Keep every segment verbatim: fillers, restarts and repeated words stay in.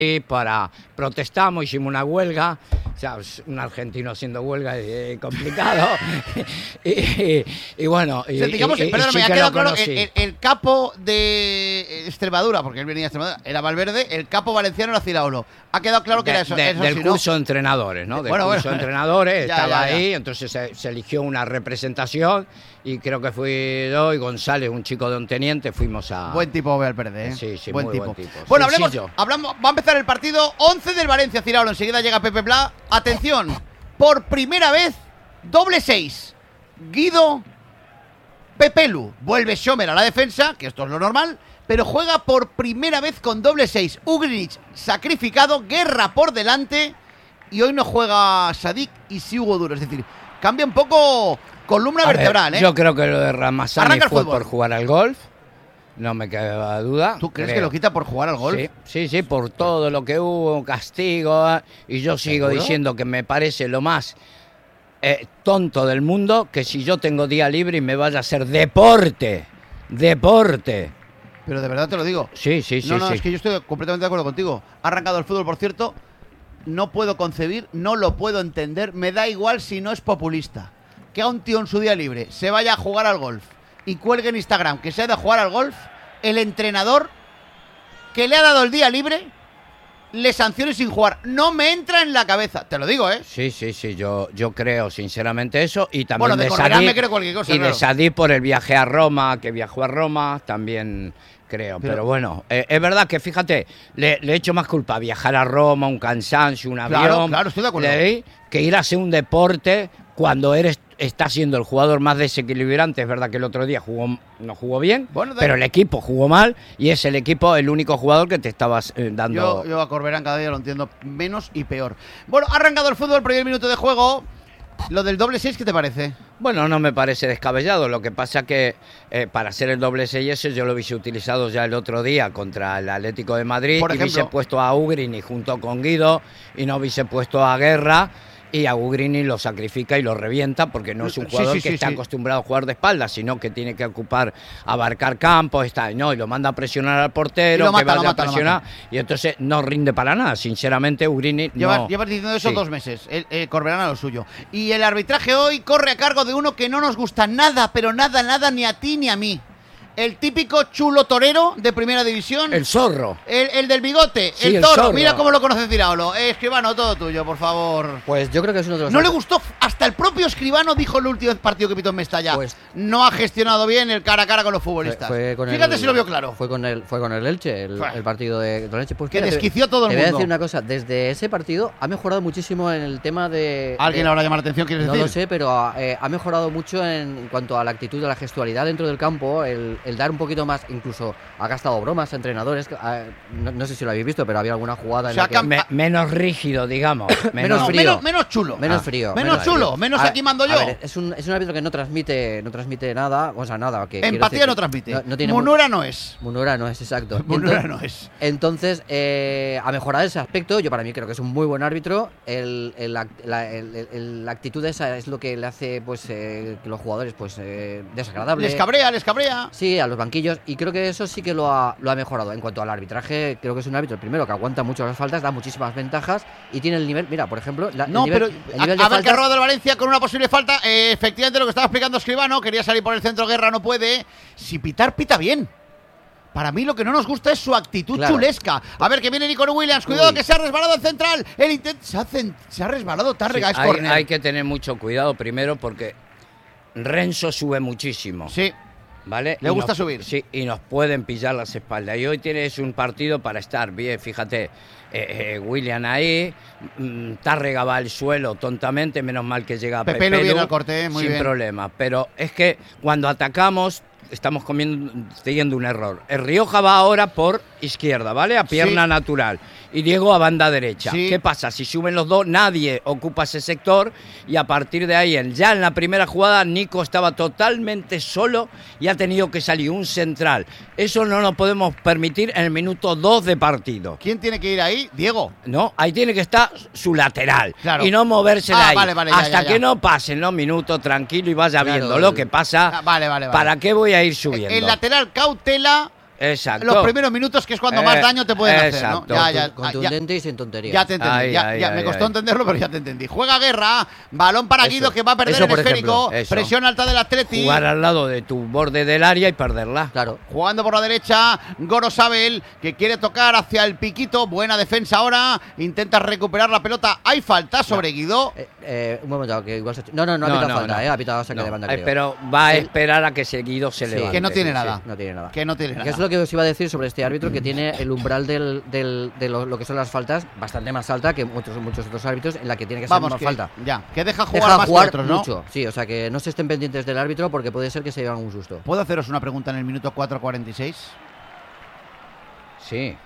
para protestamos, hicimos una huelga. O sea, un argentino haciendo huelga es complicado. y, y, y bueno, y, o sea, digamos, y, y, perdón, y sí me ha que quedado lo claro, conocí. el, el, el capo de Extremadura, porque él venía de Extremadura, era Valverde, el capo valenciano era Ciraolo. Ha quedado claro que de, era eso. de, eso del sí, curso ¿no? de entrenadores, ¿no? Del bueno, curso bueno. de entrenadores, ya, estaba ya, ya. ahí, entonces se, se eligió una representación y creo que fui yo y González, un chico de un teniente, fuimos a... Buen tipo Valverde, ¿eh? Sí, sí, buen muy tipo. buen tipo. Bueno, hablemos, Sencillo. hablamos, va a empezar el partido once del Valencia, Ciraolo. Enseguida llega Pepe Pla. Atención, por primera vez, doble seis. Guido, Pepelu. Vuelve Sommer a la defensa, que esto es lo normal, pero juega por primera vez con doble seis. Ugrinic sacrificado, Guerra por delante, y hoy no juega Sadik y sí Hugo Duro. Es decir, cambia un poco columna A ver, vertebral, ¿eh? Yo creo que lo de Ramazani Arranca el fue fútbol. por jugar al golf. No me queda duda. ¿Tú crees creo. que lo quita por jugar al golf? Sí, sí, sí, por todo lo que hubo, castigo. ¿eh? Y yo sigo ¿Seguro? diciendo que me parece lo más eh, tonto del mundo que si yo tengo día libre y me vaya a hacer deporte. Deporte. Pero de verdad te lo digo. Sí, sí, sí. No, no, sí. es que yo estoy completamente de acuerdo contigo. Ha arrancado el fútbol, por cierto. No puedo concebir, no lo puedo entender. Me da igual si no es populista. Que a un tío en su día libre se vaya a jugar al golf y cuelgue en Instagram que se ha de jugar al golf, el entrenador que le ha dado el día libre le sancione sin jugar. No me entra en la cabeza. Te lo digo, ¿eh? Sí, sí, sí, yo, yo creo sinceramente eso. Y también Bueno, de de Corberán Sadik, me creo cualquier cosa, y claro. de Sadik por el viaje a Roma, que viajó a Roma, también creo. Pero, Pero- bueno, eh, es verdad que fíjate, le, le he hecho más culpa a viajar a Roma, un cansancio, un avión, Claro, claro, estoy de acuerdo. le- que ir a hacer un deporte cuando eres está siendo el jugador más desequilibrante. Es verdad que el otro día jugó no jugó bien, Bueno, da- pero el equipo jugó mal y es el equipo el único jugador que te estabas eh, dando. Yo, yo a Corberán cada día lo entiendo menos y peor. Bueno, ha arrancado el fútbol, primer minuto de juego. Lo del doble seis, ¿qué te parece? Bueno, no me parece descabellado. Lo que pasa que eh, para hacer el doble seis ese yo lo hubiese utilizado ya el otro día contra el Atlético de Madrid. Por Y hubiese ejemplo. puesto a Ugrini junto con Guido y no hubiese puesto a Guerra. Y a Ugrini lo sacrifica y lo revienta porque no es un Sí, jugador sí, que sí, está sí. acostumbrado a jugar de espaldas, sino que tiene que ocupar, abarcar campos, está, no, y lo manda a presionar al portero, Y lo que mata, lo vaya mata, a lo presionar, mata. y entonces no rinde para nada. Sinceramente, Ugrini Llevas, no. llevas diciendo eso Sí. dos meses. El, el Corberán a lo suyo. Y el arbitraje hoy corre a cargo de uno que no nos gusta nada, pero nada, nada, ni a ti ni a mí. El típico chulo torero de primera división. El zorro. El, el del bigote, Sí, el el toro. zorro. Mira cómo lo conoce Ciraolo. Eh, Escribano, todo tuyo, por favor. Pues yo creo que es uno de los... No le gustó, hasta el propio Escribano dijo el último partido que pitó en Mestalla. Pues- no ha gestionado bien el cara a cara con los Fue, futbolistas. fue con Fíjate el- si lo vio claro. Fue con el, fue con el Elche, el, Fue. el partido de, de Elche. Pues Que mira, te- desquició a todo el Te voy a mundo. decir una cosa, desde ese partido ha mejorado muchísimo en el tema de... ¿Alguien de- le habrá llamado la atención, quieres No decir? lo sé, pero eh, ha mejorado mucho en, en cuanto a la actitud, a la gestualidad dentro del campo, el, el dar un poquito más, incluso ha gastado bromas a entrenadores, eh, no, no sé si lo habéis visto, pero había alguna jugada en O sea, la que... cam- Me- menos rígido, digamos. Menos No, frío. menos, menos chulo. Menos Ah. frío. Menos chulo, menos A- aquí mando a yo. ver, es, un, es un árbitro que no transmite, no transmite nada, o sea, nada. Que, quiero Empatía decir no que transmite. No, no tiene mu- Munura no es. Munura no es, exacto. Munura Entonces- no es. Entonces, eh, a mejorar ese aspecto, yo para mí creo que es un muy buen árbitro. El, el act- la, el- el- el- la actitud esa es lo que le hace pues eh, que los jugadores pues eh, desagradable. Les cabrea, les cabrea. Sí, a los banquillos. Y creo que eso sí que lo ha, lo ha mejorado. En cuanto al arbitraje, creo que es un árbitro, primero, que aguanta mucho las faltas, da muchísimas ventajas y tiene el nivel. Mira, por ejemplo, la- el No, nivel, pero el a, nivel de a ver que ha faltas- robado el Valencia con una posible falta. Eh, efectivamente, lo que estaba explicando Escribano, quería salir por el centro, Guerra no puede. Si pitar, pita bien. Para mí lo que no nos gusta es su actitud Claro. chulesca. A ver, que viene Nico Williams. Cuidado, Uy. que se ha resbalado el central. El intent se ha, cen- se ha resbalado Tárrega. Sí, es hay, córner. hay que tener mucho cuidado primero porque Renzo sube muchísimo. Sí. ¿Vale? Le Y gusta nos- subir. Sí, y nos pueden pillar las espaldas. Y hoy tienes un partido para estar bien, fíjate, eh, eh, William ahí, mm, Tárrega va al suelo tontamente, menos mal que llega Pepelu Pepelu, viene al corte, eh, muy sin bien. problema. Pero es que cuando atacamos estamos comiendo, teniendo un error. El Rioja va ahora por izquierda, ¿vale? A pierna Sí. natural. Y Diego a banda derecha. Sí. ¿Qué pasa? Si suben los dos, nadie ocupa ese sector y a partir de ahí, en- ya en la primera jugada, Nico estaba totalmente solo y ha tenido que salir un central. Eso no lo podemos permitir en el minuto dos de partido. ¿Quién tiene que ir ahí? Diego. No, ahí tiene que estar su lateral Claro. y no moverse de Ah, ahí vale, vale, ya, hasta ya, ya. que no pasen los minutos tranquilo y vaya Claro, viendo lo el- que pasa. Ah, vale, vale, vale. ¿Para qué voy a ir subiendo? El lateral Cautela, Exacto. los primeros minutos, que es cuando más Eh, daño te pueden hacer, exacto. ¿no? Ya, ya, ya, Contundente y sin tonterías. ya te entendí, Ay, ya, ay, ya ay, me costó ay. entenderlo, pero ya te entendí. Juega Guerra, balón para Eso. Guido, que va a perder Eso, el por esférico, ejemplo. Eso. presión alta del Atleti. Jugar al lado de tu borde del área y perderla. Claro. Jugando por la derecha, Gorosabel, que quiere tocar hacia el piquito. Buena defensa ahora. Intenta recuperar la pelota. Hay falta sobre Guido. Eh, eh, un momento, que igual se ha hecho- No, no, no ha No, pitado no, falta, no. eh, ha pitado saque No, de banda, eh, creo. pero va a El- esperar a que seguido se Sí. levante. Que no tiene Sí, nada. sí. No tiene nada. Que no tiene Que nada. es lo que os iba a decir sobre este árbitro, que tiene el umbral del, del- de lo, lo que son las faltas bastante más alta que muchos, muchos otros árbitros, en la que tiene que ser Vamos, más que, falta. ya, que deja jugar Deja más jugar que otros, ¿no? mucho, sí, o sea que no se estén pendientes del árbitro porque puede ser que se lleven un susto. ¿Puedo haceros una pregunta en el minuto cuatro cuarenta y seis? Sí.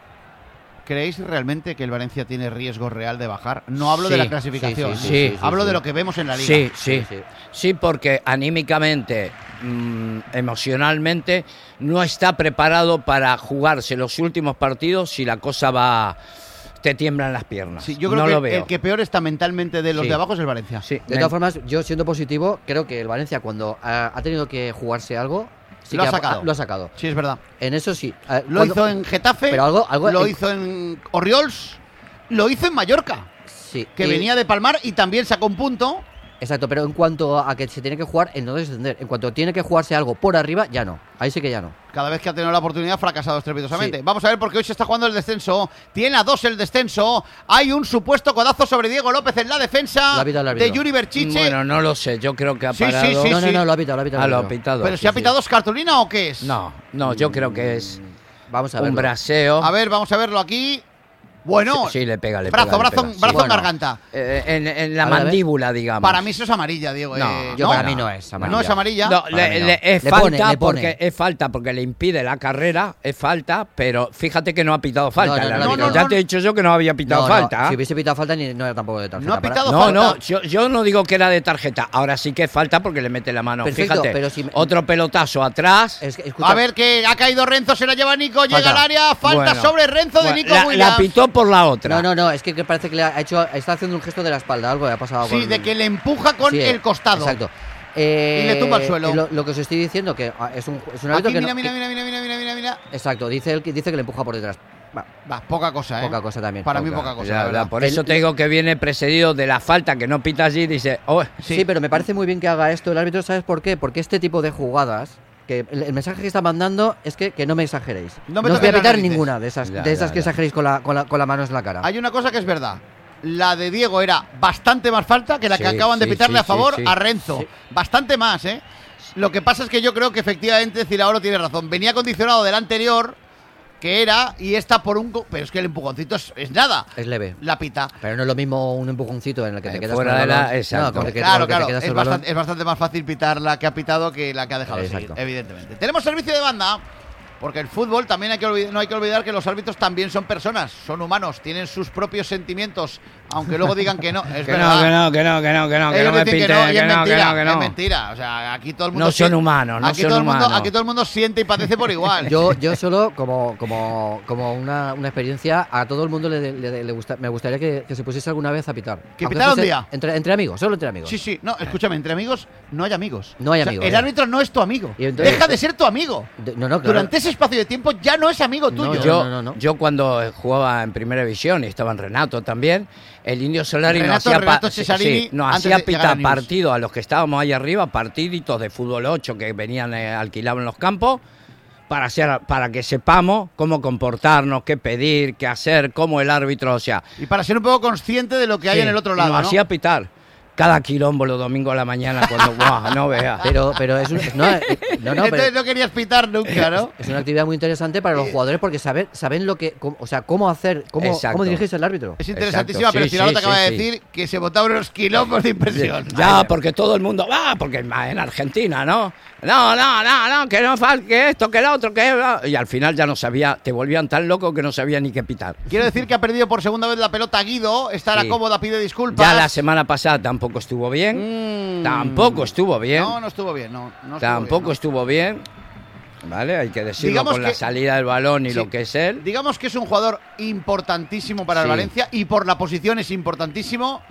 ¿Creéis realmente que el Valencia tiene riesgo real de bajar? No hablo de Sí, la clasificación, sí, sí, sí, hablo sí. de lo que vemos en la liga. Sí, sí, Sí, sí. sí, porque anímicamente, mm, emocionalmente, no está preparado para jugarse los últimos partidos si la cosa va, te tiemblan las piernas. Sí, yo creo no que lo veo. el que peor está mentalmente de los Sí. de abajo es el Valencia. Sí, De me- todas formas, yo siendo positivo, creo que el Valencia cuando ha, ha tenido que jugarse algo, sí Lo que ha sacado. lo ha sacado. Sí, es verdad. En eso sí. eh, Lo cuando- hizo en Getafe, Pero algo- algo lo en- hizo en Oriols, lo hizo en Mallorca, Sí. que y- venía de palmar y también sacó un punto. Exacto, pero en cuanto a que se tiene que jugar, en no descender. En cuanto tiene que jugarse algo por arriba, ya no. Ahí sí que ya no. Cada vez que ha tenido la oportunidad, ha fracasado estrepitosamente. Sí. Vamos a ver, porque hoy se está jugando el descenso. Tiene a dos el descenso. Hay un supuesto codazo sobre Diego López en la defensa Lo ha pitado el de árbitro. Yuri Berchiche. Bueno, no lo sé, yo creo que ha Sí, sí, parado. sí, no, sí. no, no, lo ha pitado, lo ha pitado. Ah, el lo ha árbitro. pitado. ¿Pero sí, si ha sí. pitado es cartulina o qué es? No, no, yo creo que es Vamos a un ver. braseo. A ver, vamos a verlo aquí. Bueno, Sí, sí, le pega, le brazo, pega, le brazo, pega, sí. brazo en Bueno. garganta. Eh, en, en la A ver, a ver. mandíbula, digamos. Para mí eso es amarilla, Diego. No, eh, Yo ¿no? para mí no es amarilla. No es amarilla. No, Para le, mí no. le- es Le falta pone, le pone. porque es falta porque le impide la carrera, es falta, pero fíjate que no ha pitado falta. No, no, el no, árbitro. no, ya no. te he dicho yo que no había pitado No, no, falta. si hubiese pitado falta, ni, no era tampoco de tarjeta. No ha para- pitado No, falta. no, yo, yo no digo que era de tarjeta. Ahora sí que es falta porque le mete la mano. Perfecto, Fíjate, pero si me- otro pelotazo atrás. Es que, escucha, A ver que ha caído Renzo, se la lleva Nico, llega Falta. al área, falta Bueno, sobre Renzo de bueno, Nico la, Williams. la pitó por la otra. No, no, no, es que, que parece que le ha hecho, está haciendo un gesto de la espalda, algo le ha pasado. Sí, con- de que le empuja con Sí, el costado. Exacto. Eh, Y le tumba al suelo. Lo, lo que os estoy diciendo que ah, es un, es un Aquí árbitro que mira, no- mira, que- mira, mira, mira, mira, mira, mira. Exacto, dice él que dice que le empuja por detrás. Va, Va, poca cosa, ¿eh? Poca cosa también. Para mí Poca. poca cosa, Ya, la ya, verdad. por El- eso te digo que viene precedido de la falta que no pita allí. Dice, oh, Sí. Sí. pero me parece muy bien que haga esto el árbitro, ¿sabes por qué? Porque este tipo de jugadas, que el, el mensaje que está mandando es que, que no me exageréis. No No, me os voy toquéis a las pitar narices. ninguna de esas, Ya, de esas ya, que ya. exageréis con la, con, la, con la mano en la cara. Hay una cosa que es verdad. La de Diego era bastante más falta que la que Sí, acaban de sí, pitarle sí, a favor sí, sí. a Renzo. Sí. Bastante más, ¿eh? Lo que pasa es que yo creo que efectivamente Ciraolo tiene razón. Venía condicionado del anterior, que era, y está por un... go- Pero es que el empujoncito es, es nada. Es leve. La pita. Pero no es lo mismo un empujoncito en el que te Eh, quedas fuera con el de la- balón. exacto. No, con el que, Claro, con el que te claro. quedas Es el balón. bastante, es bastante más fácil pitar la que ha pitado que la que ha dejado Exacto. seguir, evidentemente. Tenemos servicio de banda. Porque el fútbol también hay que olvidar, no hay que olvidar que los árbitros también son personas, son humanos, tienen sus propios sentimientos, aunque luego digan que no. Es que verdad. no, que no, que no, que no, que no, que Ellos no me dicen pinte, que no, y que es no, que mentira, no, que no. es mentira. O sea, aquí todo el mundo No son siente- humanos, no aquí son todo el mundo, humanos. Aquí todo el mundo siente y padece por igual. Yo, yo solo, como, como, como una, una experiencia, a todo el mundo le, le- le gusta, me gustaría que, que se pusiese alguna vez a pitar. Que Aunque pitara un fuese día. Entre, entre amigos, solo entre amigos. Sí, sí, no, escúchame, entre amigos no hay amigos. No hay O sea, amigos, el ya. árbitro no es tu amigo. Y entonces- Deja de ser tu amigo. De- no, no, claro. Durante ese espacio de tiempo ya no es amigo tuyo. No, Yo, no, no, no. yo cuando jugaba en Primera División y estaba en Renato también, el Indio Solari Renato- nos hacía, pa- Renato sí, Cesarini, sí, nos antes hacía de llegar a pitar News. partidos a los que estábamos ahí arriba, partiditos de fútbol ocho que venían, eh, alquilaban los campos, para, hacer, para que sepamos cómo comportarnos, qué pedir, qué hacer, cómo el árbitro, o sea... Y para ser un poco consciente de lo que hay sí, en el otro y lado, nos ¿no? hacía pitar. Cada quilombo los domingos a la mañana cuando, ¡buah, no veas! Pero, pero es, un- no, eh, no, no, Entonces pero no querías pitar nunca, ¿no? es una actividad muy interesante para los jugadores porque saben, saben lo que, cómo- o sea, cómo hacer, cómo, Exacto. cómo dirigirse al árbitro. Es interesantísima, Exacto, pero sí, Ciraolo sí, te acaba sí, de sí. decir que se botaban unos quilombos de impresión. Ya, porque todo el mundo va, porque más en Argentina, ¿no? No, no, no, no, que no falta, que esto, que lo otro, que... Y al final ya no sabía, te volvían tan loco que no sabía ni qué pitar. Quiero decir que ha perdido por segunda vez la pelota Guido. Estará Sí. cómoda, pide disculpas. Ya la semana pasada tampoco estuvo bien, Mm. tampoco estuvo bien, No, no estuvo bien, no. no estuvo tampoco bien, ¿no? estuvo bien, ¿vale? Hay que decirlo Digamos con que- la salida del balón y Sí. lo que es él. Digamos que es un jugador importantísimo para el Sí. Valencia y por la posición es importantísimo.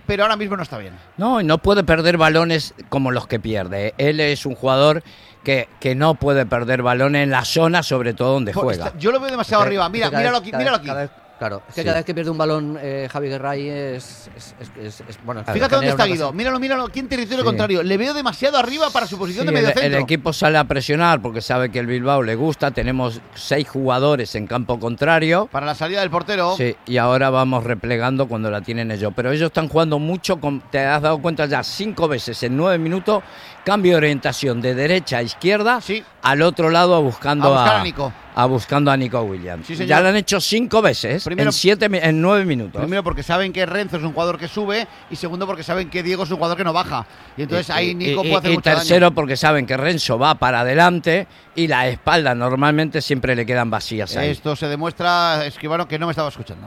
pero ahora mismo no está bien. No, y no puede perder balones como los que pierde. Él es un jugador que, que no puede perder balones en la zona, sobre todo donde Pues juega. está- yo lo veo demasiado Es que- arriba. Mira, es que cada míralo vez- aquí, cada míralo vez- aquí. cada vez- Claro, es que Sí. cada vez que pierde un balón eh, Javi Guerray es, es, es, es- es- bueno, Fíjate dónde genera está una Guido. cosa- Míralo, míralo aquí en territorio Sí. contrario. Le veo demasiado arriba para su posición Sí, de el, medio el centro. equipo sale a presionar porque sabe que el Bilbao le gusta. Tenemos seis jugadores en campo contrario. Para la salida del portero. Sí, y ahora vamos replegando cuando la tienen ellos. Pero ellos están jugando mucho, con, te has dado cuenta ya cinco veces en nueve minutos, cambio de orientación de derecha a izquierda, Sí. al otro lado buscando A buscar a, a Nico. a buscando a Nico Williams. Sí, señor. Ya lo han hecho cinco veces Primero- en siete mi- en nueve minutos. Primero porque saben que Renzo es un jugador que sube y segundo porque saben que Diego es un jugador que no baja. Y entonces Y- ahí y- Nico y- puede hacer y mucho tercero daño. porque saben que Renzo va para adelante y la espalda normalmente siempre le quedan vacías ahí. Esto se demuestra, Escribano, que no me estaba escuchando.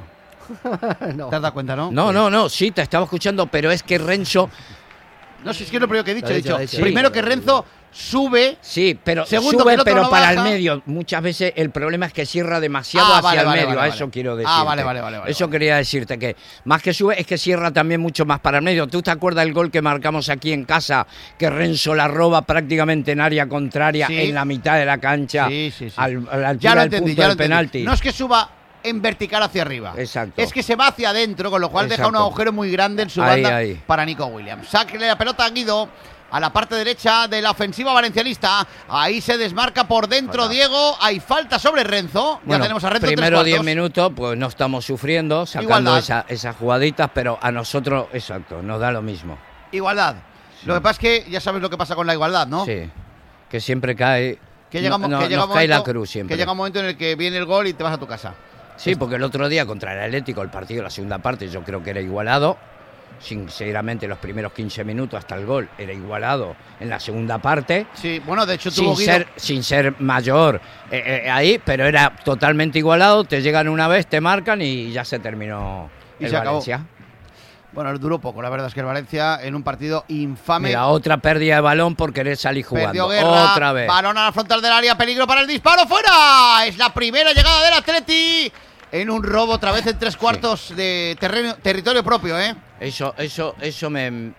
No. ¿Te has dado cuenta, no? No, no, no, sí, te estaba escuchando, pero es que Renzo, No, si es que es lo primero que he dicho. Lo ha He dicho, lo dicho, ha dicho. primero Sí. que Renzo sube. sí, pero Segundo, que sube, el otro pero no para el baja. medio. Muchas veces el problema es que cierra demasiado Ah, hacia vale, el vale, medio, vale, a vale. eso quiero decir. Ah, vale, vale, vale, vale, Eso vale. quería decirte, que más que sube es que cierra también mucho más para el medio. ¿Tú te acuerdas del gol que marcamos aquí en casa, que Renzo la roba prácticamente en área contraria, Sí. en la mitad de la cancha, Sí, sí, sí. al- a la altura Ya lo del entendí, punto ya lo del entendí. penalti? No es que suba en vertical hacia arriba. Exacto. Es que se va hacia adentro, con lo cual deja un Exacto. agujero muy grande en su Ahí, banda ahí. para Nico Williams. Sáquele la pelota a Guido a la parte derecha de la ofensiva valencianista. Ahí se desmarca por dentro Falta. Diego. Hay falta sobre Renzo. Ya Bueno, tenemos a Renzo en tres primero diez cuartos. minutos, pues no estamos sufriendo, sacando Igualdad. esa- esas jugaditas, pero a nosotros, exacto, nos da lo mismo. Igualdad. Lo que pasa es que ya sabes lo que pasa con la igualdad, ¿no? Sí, que siempre cae, Que llega, no- no- que llega nos un cae la momento- cruz siempre. Que llega un momento en el que viene el gol y te vas a tu casa. Sí, porque el otro día contra el Atlético, el partido, la segunda parte, yo creo que era igualado. Sinceramente, los primeros quince minutos hasta el gol era igualado en la segunda parte. Sí, bueno, de hecho tuvo Sin Guido. ser, sin ser mayor eh, eh, ahí, pero era totalmente igualado. Te llegan una vez, te marcan y ya se terminó Y el se acabó. Valencia. Bueno, duró poco. La verdad es que el Valencia en un partido infame. Mira, otra pérdida de balón por querer salir jugando. Perdió Guerra, Otra vez. balón a la frontal del área, peligro para el disparo, ¡fuera! Es la primera llegada del Atleti en un robo otra vez en tres cuartos de terreno, territorio propio, ¿eh? Eso, eso, eso me,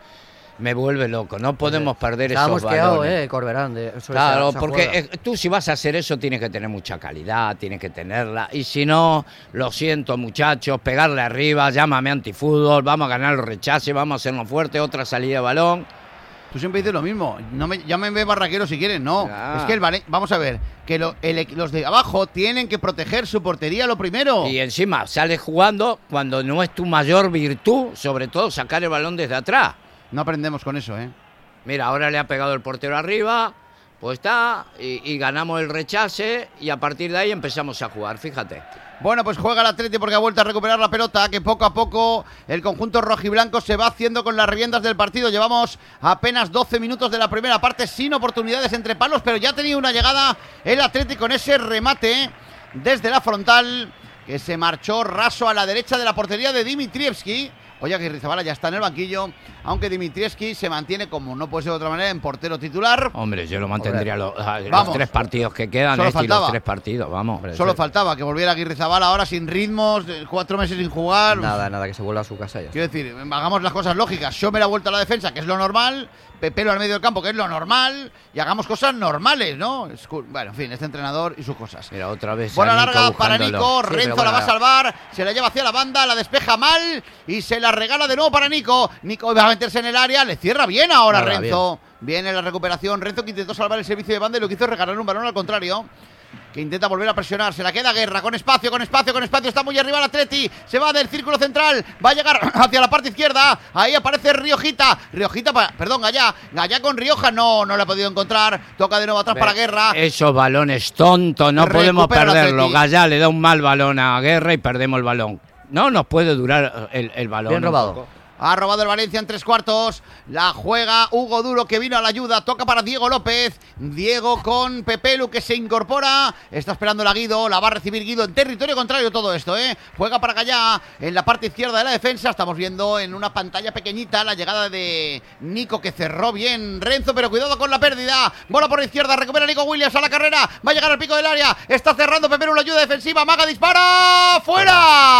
me vuelve loco. No podemos perder Estábamos esos quedados, balones. eh, Corberán. de- sobre Claro, esa- esa porque jugada. eh, tú si vas a hacer eso tienes que tener mucha calidad, tienes que tenerla. Y si no, lo siento muchachos, pegarle arriba, llámame antifútbol, vamos a ganar los rechaces, vamos a hacernos fuerte, otra salida de balón. Tú siempre dices lo mismo. No me, llámenme barraquero si quieren, no. Ya. Es que el Vale- vamos a ver, que lo- el- los de abajo tienen que proteger su portería lo primero. Y encima sales jugando cuando no es tu mayor virtud, sobre todo sacar el balón desde atrás. No aprendemos con eso, ¿eh? Mira, ahora le ha pegado el portero arriba, pues está, y, y ganamos el rechace y a partir de ahí empezamos a jugar, fíjate. Bueno, pues juega el Atleti porque ha vuelto a recuperar la pelota, que poco a poco el conjunto rojiblanco se va haciendo con las riendas del partido. Llevamos apenas doce minutos de la primera parte sin oportunidades entre palos, pero ya ha tenido una llegada el Atleti con ese remate desde la frontal que se marchó raso a la derecha de la portería de Dimitrievski. Oye, que Rizabala ya está en el banquillo, aunque Dimitrievski se mantiene, como no puede ser de otra manera, en portero titular. Hombre, yo lo mantendría los, los Vamos. tres partidos que quedan, Solo este y faltaba. los tres partidos, vamos. Hombre, Solo sí. faltaba que volviera Aguirrezabala ahora sin ritmos, eh, cuatro meses sin jugar. Nada, nada, que se vuelva a su casa ya. Quiero decir, hagamos las cosas lógicas. Schomer ha vuelto a la defensa, que es lo normal. Pepelo al medio del campo, que es lo normal. Y hagamos cosas normales, ¿no? Es cu- Bueno, en fin, este entrenador y sus cosas. Mira, otra vez. Bola a Nico larga para buscándolo. Nico. Sí, Renzo pero bueno, la va a salvar. Se la lleva hacia la banda, la despeja mal y se la regala de nuevo para Nico. Nico va a meterse en el área. Le cierra bien ahora Cierra Renzo. Viene la recuperación. Renzo que intentó salvar el servicio de banda y lo que hizo es regalar un balón al contrario. Que intenta volver a presionar, se la queda Guerra, con espacio, con espacio, con espacio, está muy arriba el Atleti, se va del círculo central, va a llegar hacia la parte izquierda, ahí aparece Riojita, Riojita, para, perdón, Gallá, Gallá con Rioja, no, no la ha podido encontrar, toca de nuevo atrás para Guerra, Esos balones tontos, no Recupera podemos el perderlo. Atleti. Gallá le da un mal balón a Guerra y perdemos el balón. No nos puede durar el, el balón. Bien un robado. poco. ha robado el Valencia en tres cuartos, la juega Hugo Duro que vino a la ayuda, toca para Diego López, Diego con Pepelu que se incorpora, está esperando la Guido, la va a recibir Guido en territorio contrario todo esto, ¿eh? Juega para Gallá en la parte izquierda de la defensa, estamos viendo en una pantalla pequeñita la llegada de Nico que cerró bien Renzo, pero cuidado con la pérdida, bola por la izquierda, recupera Nico Williams a la carrera, va a llegar al pico del área, está cerrando Pepelu la ayuda defensiva, Maga dispara, ¡fuera!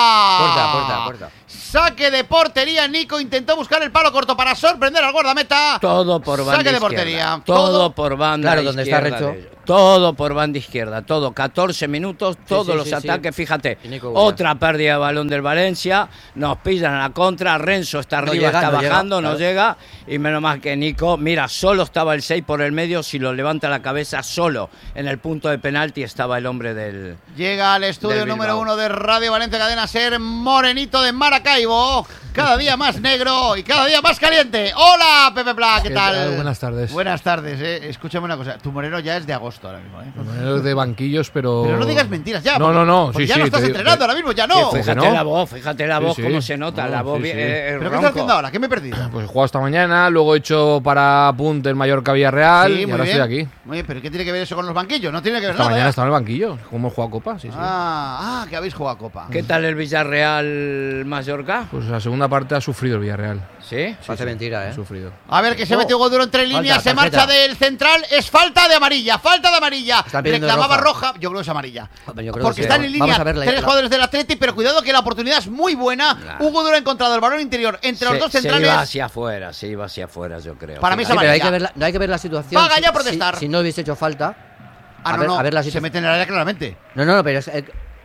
puerta, puerta, puerta. Saque de portería. Nico intentó buscar el palo corto para sorprender al guardameta. Todo por banda Saque de izquierda. portería. Todo, Todo por banda Claro, donde está izquierda. Recho. de ellos. Todo por banda izquierda. Todo. catorce minutos, todos sí, los sí, ataques. sí. Fíjate, Y Nico Williams. otra pérdida de balón del Valencia. Nos pillan a la contra. Renzo está No arriba, llega, está no llega, bajando, no claro. llega. Y menos mal que Nico, mira, solo estaba el seis por el medio. Si lo levanta la cabeza, solo en el punto de penalti estaba el hombre del. Llega al estudio Del número Bilbao. uno de Radio Valencia Cadena Ser, Morenito de Maracaibo. Cada día más negro y cada día más caliente. Hola, Pepe Pla, ¿qué, ¿Qué tal? tal? Buenas tardes. Buenas tardes, eh. Escúchame una cosa. Tu moreno ya es de agosto ahora mismo, ¿eh? Bueno, de banquillos, pero. Pero no digas mentiras ya. No, porque- no, no. porque Sí, ya sí. no estás te digo- entrenando ahora mismo, ya no. Que Fíjate no. la voz, fíjate la Sí, voz, sí. cómo se nota. No, la voz sí, bien- sí. eh, eh, ¿Pero qué ronco. estás haciendo ahora? ¿Qué me he perdido? Pues he jugado esta mañana, luego he hecho para apunte en Mallorca Villarreal Sí, y muy ahora bien. estoy aquí. Muy bien, pero ¿qué tiene que ver eso con los banquillos? No tiene que ver Esta nada. mañana ¿eh? estaba en el banquillo. ¿Cómo he jugado Copa? Sí, sí. Ah, ah, que habéis jugado a Copa. ¿Qué tal el Villarreal Mallorca? Pues la segunda parte ha sufrido el Villarreal. ¿Sí? Parece mentira, Ha ¿eh? sufrido. A ver, que se Oh. mete Hugo Duro entre líneas, se tarjeta. marcha del central, es falta de amarilla, falta de amarilla. Están pidiendo Reclamaba roja. roja. yo creo que es amarilla. Hombre, yo creo Porque que sí. están en Vamos línea a ver la- tres la- jugadores del Atleti, pero cuidado que la oportunidad es muy buena. Nah. Hugo Duro ha encontrado el balón interior entre los Se- dos se centrales. iba hacia afuera, se iba hacia afuera, yo creo. Para mí es Sí, pero hay amarilla. que ver la, no hay que ver la situación. Vaga Si- ya a protestar. Si, si no hubiese hecho falta. Ah, a, no, ver, no, a ver la se situación. mete en el área claramente. No, no, no, pero es. eh,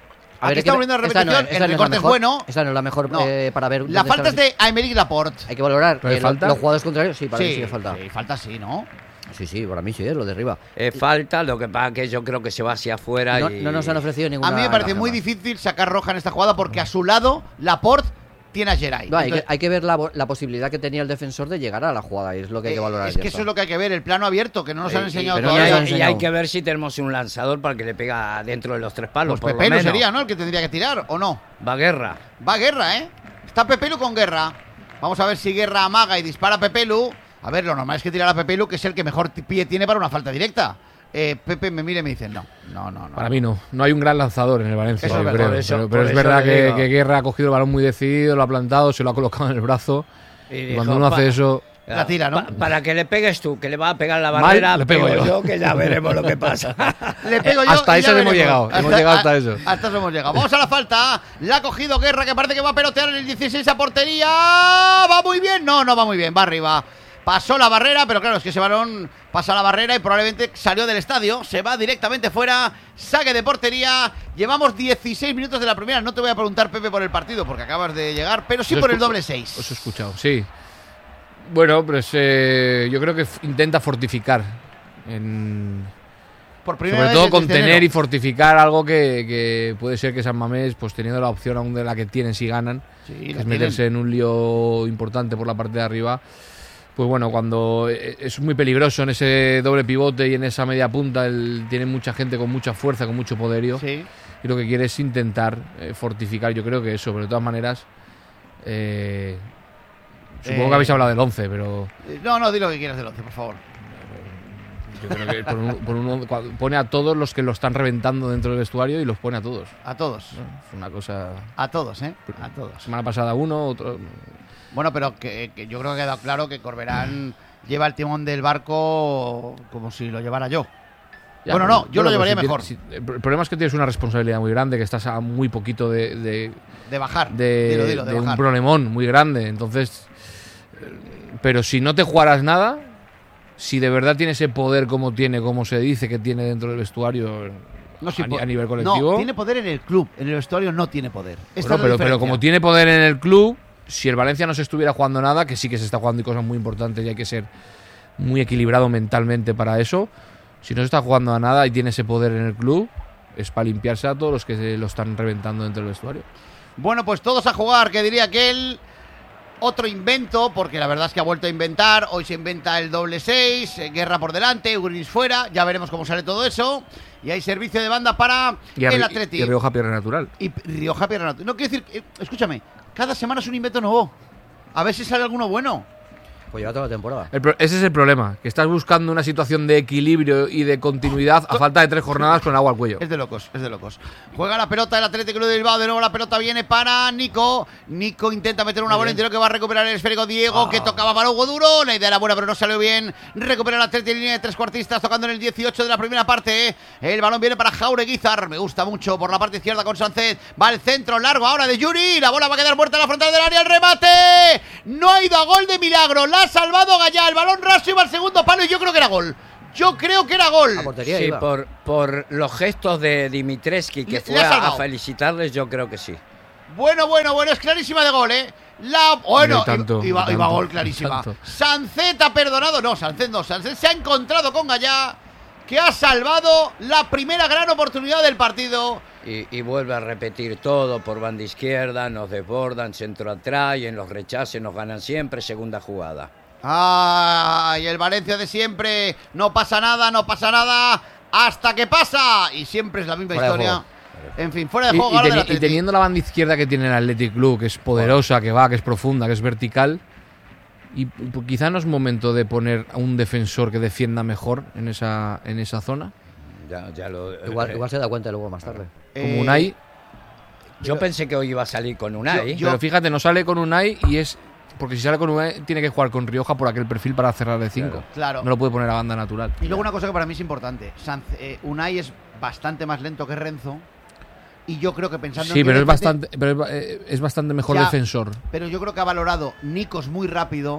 a Aquí ver, hay que estamos ver- viendo la esta no repetición, es- el esta no es la recorte es mejor- bueno. Esta no es la mejor No. eh, para ver. La dónde falta es están de Aymeric Laporte. los- Hay que valorar ¿Pero hay eh, lo- falta? los jugadores contrarios. Sí, para mí Sí, sí que falta. sí, falta sí, ¿no? Sí, sí, para mí sí, es lo de arriba. Eh, falta, lo que pasa que yo creo que se va hacia afuera. No, y... no nos han ofrecido ninguna. A mí me parece roja muy más. difícil sacar roja en esta jugada porque a su lado Laporte tiene a Geray. No, hay, Entonces, que, hay que ver la, la posibilidad que tenía el defensor de llegar a la jugada y es lo que hay que eh, valorar. es ya que está. eso es lo que hay que ver, el plano abierto, que no nos Eh, han y- enseñado pero y no todavía. nos han hay, y enseñado. hay que ver si tenemos un lanzador para que le pega dentro de los tres palos. Pues por lo Pepelu menos. sería, ¿no? El que tendría que tirar, ¿o no? Va Guerra. Va Guerra, ¿eh? Está Pepelu con Guerra. Vamos a ver si Guerra amaga y dispara a Pepelu. A ver, lo normal es que tirar a Pepelu, que es el que mejor t- pie tiene para una falta directa. Eh, Pepe me mira y me dice, no, no, no, no. Para mí no. No hay un gran lanzador en el Valencia, Eso es yo verdad, creo. por eso- pero pero por es eso verdad le que, digo. que Guerra ha cogido el balón muy decidido, lo ha plantado, se lo ha colocado en el brazo. Y Y dijo, cuando uno "Pa- hace eso. La tira, ¿no? pa- para que le pegues tú, que le va a pegar la Mal, barrera, le pego yo. que ya veremos lo que pasa. Le pego yo Hasta y eso ya hemos veremos. llegado, hemos llegado hasta eso. Hasta eso hemos llegado. Vamos a la falta. La ha cogido Guerra, que parece que va a pelotear en el dieciséis a portería. ¿Va muy bien? No, no va muy bien. Va arriba. Pasó la barrera, pero claro, es que ese balón pasa la barrera y probablemente salió del estadio. Se va directamente fuera. Saque de portería. Llevamos dieciséis minutos de la primera. No te voy a preguntar, Pepe, por el partido, porque acabas de llegar, pero sí Os por el escu- doble seis. Os he escuchado, sí. Bueno, pues eh, yo creo que f- intenta fortificar. En, Por primera sobre vez todo desde contener enero. y fortificar algo que, que puede ser que San Mamés, pues teniendo la opción aún de la que tienen si ganan, Sí, que la es meterse tienen. en un lío importante por la parte de arriba. Pues bueno, cuando eh, es muy peligroso en ese doble pivote y en esa media punta, el, tiene mucha gente con mucha fuerza, con mucho poderío. Sí. Y lo que quiere es intentar eh, fortificar. Yo creo que eso, pero de todas maneras. eh, supongo Eh, que habéis hablado del once, pero Eh, No, no, di lo que quieras del once, por favor. yo creo que por un- por uno- cuando pone a todos los que lo están reventando dentro del vestuario y los pone a todos. A todos. ¿no? Es una cosa. A todos, ¿eh? A todos. Semana pasada uno, otro. Bueno, pero que, que yo creo que ha quedado claro que Corberán lleva el timón del barco como si lo llevara yo. Ya, Bueno, no, yo lo pues llevaría si mejor. tienes- si- el problema es que tienes una responsabilidad muy grande, que estás a muy poquito de, de, De bajar. de- dilo, dilo, de, de un bajar. problemón muy grande. Entonces, eh, pero si no te jugaras nada, si de verdad tiene ese poder como tiene, como se dice que tiene dentro del vestuario No, sí, a, po- ni- a nivel colectivo. No, tiene poder en el club. En el vestuario no tiene poder. Esta Bueno, es la pero, pero diferencia. como tiene poder en el club, si el Valencia no se estuviera jugando nada, que sí que se está jugando y cosas muy importantes y hay que ser muy equilibrado mentalmente para eso, si no se está jugando a nada y tiene ese poder en el club, es para limpiarse a todos los que se lo están reventando dentro del vestuario. Bueno, pues todos a jugar, que diría aquel. Otro invento, porque la verdad es que ha vuelto a inventar. Hoy se inventa el doble seis, eh, Guerra por delante, Ugris fuera. Ya veremos cómo sale todo eso. Y hay servicio de banda para Y, a, el Ri- Atleti. y Rioja Pierre Natural. Y Rioja Pierre Natural. No quiero decir, eh, escúchame, cada semana es un invento nuevo. A ver si sale alguno bueno. Pues lleva toda la temporada. El pro- ese es el problema, que estás buscando una situación de equilibrio y de continuidad a falta de tres jornadas con el agua al cuello. Es de locos, es de locos. Juega la pelota el Atlético Club de Bilbao. De nuevo la pelota viene para Nico. Nico intenta meter una bola interior que va a recuperar el esférico Diego, Ah. que tocaba para Hugo Duro. La idea era buena, pero no salió bien. Recupera el Atlético en línea de tres cuartistas, tocando en el dieciocho de la primera parte. El balón viene para Jaureguizar. Me gusta mucho por la parte izquierda con Sánchez. Va el centro largo ahora de Yuri. La bola va a quedar muerta en la frontal del área. El remate. No ha ido a gol de milagro. La ha salvado Gallá. El balón raso iba al segundo palo y yo creo que era gol. Yo creo que era gol. A portería Sí, iba. por, por los gestos de Dimitrescu, que Le- fue le ha a, a salvado. felicitarles, yo creo que sí. Bueno, bueno, bueno, es clarísima de gol, ¿eh? La, bueno, Ni tanto, iba, ni iba tanto, gol ni clarísima. tanto. Sancet ha perdonado. No, Sancet no. Sancet se ha encontrado con Gallá, que ha salvado la primera gran oportunidad del partido. Y, y vuelve a repetir todo por banda izquierda, nos desbordan, centro atrás y en los rechaces nos ganan siempre, segunda jugada. ¡Ay! El Valencia de siempre. No pasa nada, no pasa nada. Hasta que pasa. Y siempre es la misma Fuera de historia. juego. En fin, fuera de Y, juego. y ahora teni- del y Atleti. teniendo la banda izquierda que tiene el Athletic Club, que es poderosa, que va, que es profunda, que es vertical, y p- quizá no es momento de poner a un defensor que defienda mejor en esa, en esa zona. Ya, ya lo, Igual, eh, igual se da cuenta luego más tarde. Como Eh, Unai, Yo pensé que hoy iba a salir con Unai. Yo- pero fíjate, no sale con Unai y es... Porque si sale con Unai tiene que jugar con Rioja por aquel perfil para cerrar de cinco. Claro. No lo puede poner a banda natural. Y luego una cosa que para mí es importante. Sanz- eh, Unai es bastante más lento que Renzo. Y yo creo que pensando Sí, en que pero es defiende- bastante, pero es, ba- eh, es bastante mejor Ya. defensor. Pero yo creo que ha valorado Nikos muy rápido.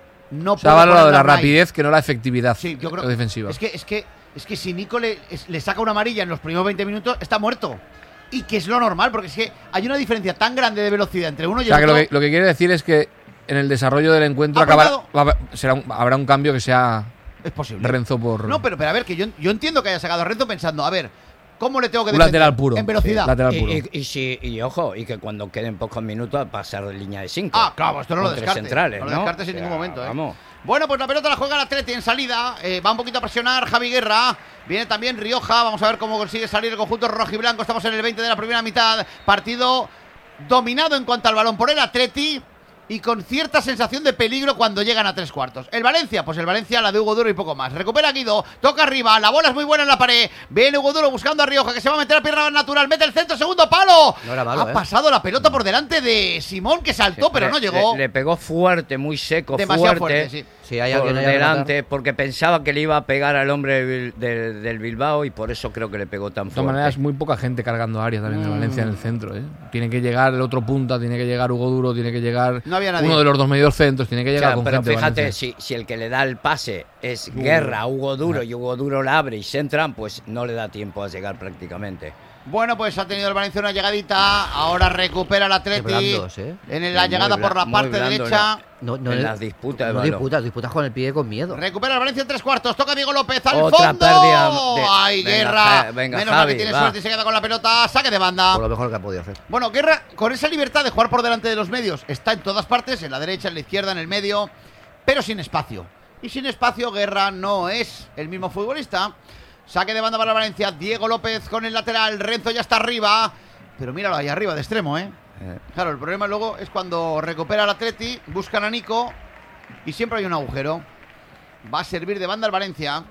No Se ha puede valorado ponerle la a Unai. rapidez que no la efectividad Sí, yo creo defensiva. Es que, es que, es que si Nico le, es- le saca una amarilla en los primeros veinte minutos, está muerto. Y que es lo normal, porque es que hay una diferencia tan grande de velocidad entre uno y O sea, el que lo, otro. que lo que quiere decir es que en el desarrollo del encuentro Ha acabará- probado. va a- será un- habrá un cambio que sea Es posible. Renzo por No, pero, pero a ver, que yo, yo entiendo que haya sacado a Renzo pensando, a ver, ¿cómo le tengo que un defender? lateral puro. En velocidad. Sí, lateral Y, puro. y- y si- y ojo, y que cuando queden pocos minutos a pasar de línea de cinco. Ah, claro, esto no lo Con tres descartes. centrales, no lo ¿no? descartes en O sea, ningún momento, ¿eh? Vamos. Bueno, pues la pelota la juega el Atleti en salida. eh, va un poquito a presionar Javi Guerra. Viene también Rioja. Vamos a ver cómo consigue salir el conjunto rojiblanco. Estamos en el veinte de la primera mitad. Partido dominado en cuanto al balón por el Atleti. Y con cierta sensación de peligro cuando llegan a tres cuartos. El Valencia, pues el Valencia, la de Hugo Duro y poco más. Recupera Guido, toca arriba, la bola es muy buena en la pared. Viene Hugo Duro buscando a Rioja, que se va a meter a pierna natural. Mete el centro, segundo palo. No era malo, ha ¿eh? pasado la pelota por delante de Simón, que saltó, pero Le- no llegó. Le, le pegó fuerte, muy seco, Demasiado fuerte. fuerte, sí. Si hay por alguien ahí a delante, porque pensaba que le iba a pegar al hombre del, del- del Bilbao y por eso creo que le pegó tan De fuerte. todas maneras, muy poca gente cargando área también de Mm. Valencia en el centro. ¿eh? Tiene que llegar el otro punta, tiene que llegar Hugo Duro, tiene que llegar No había nadie. uno de los dos medios centros, tiene que O llegar sea, con pero gente. fíjate, Valencia. si, si el que le da el pase es Guerra, Hugo Duro, y Hugo Duro la abre y se entran, pues no le da tiempo a llegar prácticamente. Bueno, pues ha tenido el Valencia una llegadita. Ahora recupera el Atleti. Qué blandos, ¿eh? En la Muy llegada por la bla- muy parte blando, derecha. No, no, En le- las disputas de no balón. disputas, disputas con el pie con miedo. Recupera el Valencia en tres cuartos. Toca Diego López al Otra fondo. pérdida de- ¡Ay, venga, Guerra! Ja- venga, Menos mal Javi, que tiene va. suerte y se queda con la pelota. Saque de banda. Por lo mejor que ha podido hacer. Bueno, Guerra, con esa libertad de jugar por delante de los medios, está en todas partes, en la derecha, en la izquierda, en el medio, pero sin espacio. Y sin espacio, Guerra no es el mismo futbolista. Saque de banda para Valencia, Diego López con el lateral, Renzo ya está arriba. Pero míralo ahí arriba, de extremo, ¿eh? Eh, Claro, el problema luego es cuando recupera el Atleti, buscan a Nico y siempre hay un agujero. Va a servir de banda el Valencia.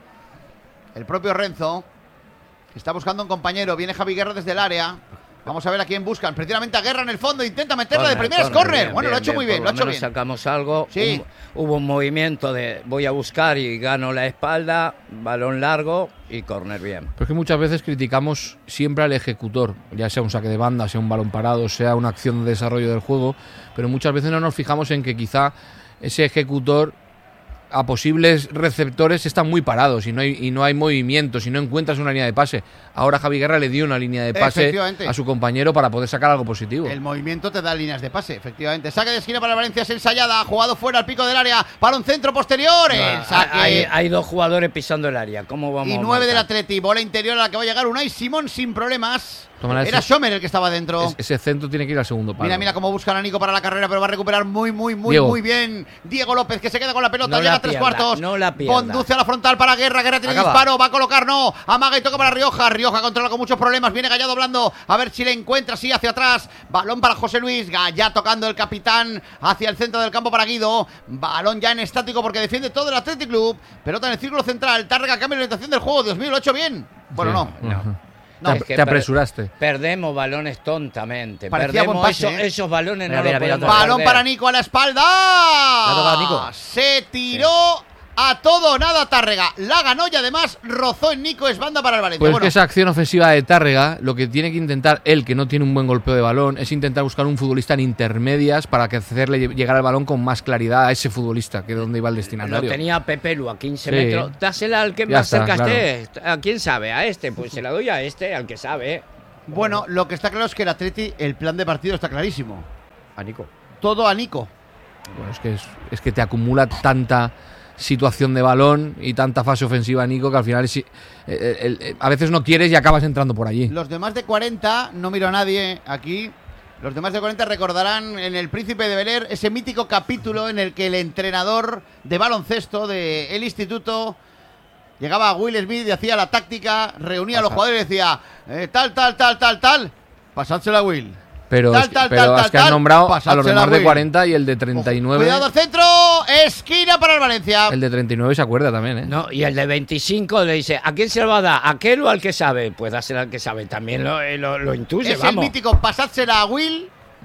El propio Renzo está buscando un compañero, viene Javi Guerra desde el área. Vamos a ver a quién buscan. Precisamente a Guerra en el fondo, intenta meterla de Corner, primeras, corner, corner. bien, Bueno, lo ha bien, hecho muy bien, por lo ha hecho menos bien. Sacamos algo. Sí. Un- hubo un movimiento de voy a buscar y gano la espalda, balón largo y córner bien. Pero es que muchas veces criticamos siempre al ejecutor, ya sea un saque de banda, sea un balón parado, sea una acción de desarrollo del juego, pero muchas veces no nos fijamos en que quizá ese ejecutor a posibles receptores están muy parados y no hay, y no hay movimiento, si no encuentras una línea de pase. Ahora Javi Guerra le dio una línea de pase Efectivamente. a su compañero para poder sacar algo positivo. El movimiento te da líneas de pase, efectivamente. Saque de esquina para el Valencia, es ensayada, ha jugado fuera al pico del área para un centro posterior. El Ah, saque. hay, hay dos jugadores pisando el área. ¿Cómo vamos Y a nueve del marcar? Atleti, bola interior a la que va a llegar Unai Simón sin problemas. Tomará Era ese, Sommer el que estaba dentro. es- ese centro tiene que ir al segundo palo. Mira, mira cómo buscan a Nico para la carrera, pero va a recuperar muy, muy, muy, Diego. muy bien. Diego López, que se queda con la pelota, No llega la a tres pierda, cuartos. no la pierda. Conduce a la frontal para Guerra. Guerra tiene Acaba. disparo, va a colocar, no. Amaga y toca para Rioja. Rioja controla con muchos problemas. Viene Gallá doblando. A ver si le encuentra, sí, hacia atrás. Balón para José Luis. Gallá tocando el capitán hacia el centro del campo para Guido. Balón ya en estático porque defiende todo el Athletic Club. Pelota en el círculo central. Tárrega cambia la orientación del juego. Dios mío, lo ha hecho bien. Bueno, Sí. no. No. No, te, es que te apresuraste. Perdemos balones tontamente. Parecía Perdemos buen pase, esos, ¿eh? esos balones, Mira, no mira, los mira, podemos Balón perder. para Nico a la espalda. ha tocado Nico. Se tiró a todo o nada Tárrega. La ganó y además rozó en Nico. Es banda para el Valencia. Pues Bueno, que esa acción ofensiva de Tárrega, lo que tiene que intentar él, que no tiene un buen golpeo de balón, es intentar buscar un futbolista en intermedias para que hacerle llegar al balón con más claridad a ese futbolista, que es donde iba el Lo destinatario. tenía Pepelu a quince Sí. metros. Dásela al que Ya más cerca está, esté. ¿A quién sabe? A este. Pues se la doy a este, al que sabe. bueno, lo que está claro es que el Atleti, el plan de partido está clarísimo. A Nico. Todo a Nico. Bueno, es que, es, es que te acumula tanta situación de balón y tanta fase ofensiva, Nico, que al final es- eh, eh, el- eh, a veces no quieres y acabas entrando por allí. Los demás de cuarenta, no miro a nadie aquí. Los demás de cuarenta recordarán en El Príncipe de Bel-Air ese mítico capítulo en el que el entrenador de baloncesto del instituto llegaba a Will Smith y hacía la táctica, reunía a los jugadores y decía eh, tal, tal, tal, tal, tal, pasádsela a Will. Pero Tal, es que, tal, pero tal, has tal, que has tal, nombrado a pasársela los demás a de Will. cuarenta y el de treinta y nueve. Cuidado al centro, esquina para el Valencia. El de treinta y nueve se acuerda también, ¿eh? No, y el de veinticinco le dice, ¿a quién se lo va a dar? ¿A aquel o al que sabe? Pues dásela al que sabe. También lo, eh, lo, lo intuye, Es el vamos. mítico pasádsela a Will.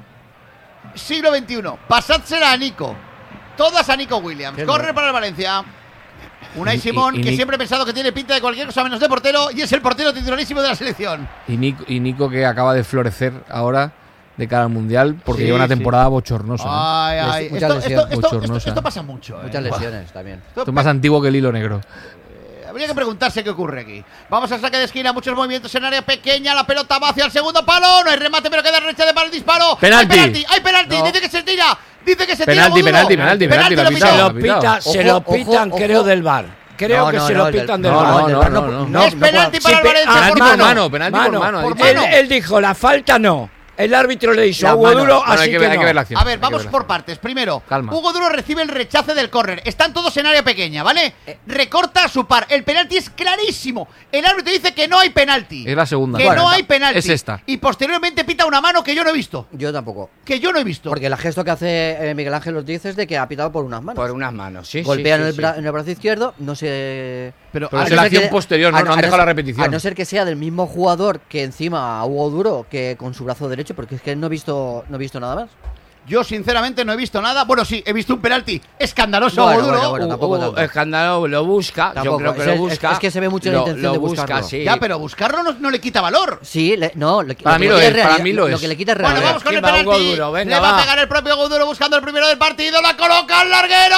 Siglo veintiuno. Pasádsela a Nico. Todas a Nico Williams. Qué Corre bueno. para el Valencia. Unai Y- Simón, y- y que Nic- siempre he pensado que tiene pinta de cualquier cosa menos de portero, y es el portero titularísimo de la selección. Y Nico, y Nico que acaba de florecer ahora de cara al Mundial porque Sí, lleva una sí. temporada bochornosa. ¿eh? Ay, ay. Mucha Esto, lesión. esto- esto- esto- Bochornosa. esto pasa mucho. eh. Muchas lesiones también. Esto- Esto es más antiguo que el hilo negro. Habría que preguntarse qué ocurre aquí. Vamos al saque de esquina, muchos movimientos en área pequeña, la pelota va hacia el segundo palo, no hay remate, pero queda derecha de palo el disparo. Penalti. Hay penalti, hay penalti, No. dice que se tira, dice que se Penalti, tira. penalti, Goduro. penalti, penalti, lo lo ha pitó. pitado, Se lo lo, ha pitado. pita, se Ojo, lo ojo, pitan, ojo. creo, del bar. Creo No, que no, se no, lo el del- pitan del no, bar. no, No, el no, bar no, no. No, es penalti sí, para el pe- Valencia. Penalti por por mano. mano, penalti por mano. ha por dicho. Él, mano. él dijo, la falta no. El árbitro le hizo La a Hugo mano. Duro, Bueno, así hay que, que, ver, hay no. que ver la acción. A ver, hay que vamos verla. por partes. Primero, Calma. Hugo Duro recibe el rechace del córner. Están todos en área pequeña, ¿vale? Recorta a su par. El penalti es clarísimo. El árbitro dice que no hay penalti. Es la segunda. Que Bueno, no hay penalti. es esta. Y posteriormente pita una mano que yo no he visto. Yo tampoco. Que yo no he visto. Porque el gesto que hace eh, Miguel Ángel Ortiz es de que ha pitado por unas manos. Por unas manos, sí, Golpea sí, en, sí, el sí. bra- en el brazo izquierdo, no sé. Pero, Pero a es ver, la no ser acción posterior, no- no han dejado la repetición. A no ser que sea del mismo jugador que encima a Hugo Duro que con su brazo derecho, porque es que no he visto, no he visto nada más. yo sinceramente no he visto nada. Bueno, sí, he visto un penalti escandaloso a Bueno, Hugo Duro. bueno, bueno. tampoco Hugo tanto. Escándalo lo busca, Tampoco, yo creo que es- lo es- busca. es que se ve mucho la Lo- intención lo de busca, buscarlo. sí. Ya, pero buscarlo no, no le quita valor. Sí, le- no, le- Para lo mí que lo le es, quita para reali- mí lo Lo es. que le quita es Bueno, realidad. vamos con el ¿quién va, Hugo penalti. Duro? Venga, Le va a va. pegar el propio Hugo Duro buscando el primero del partido. La coloca al larguero.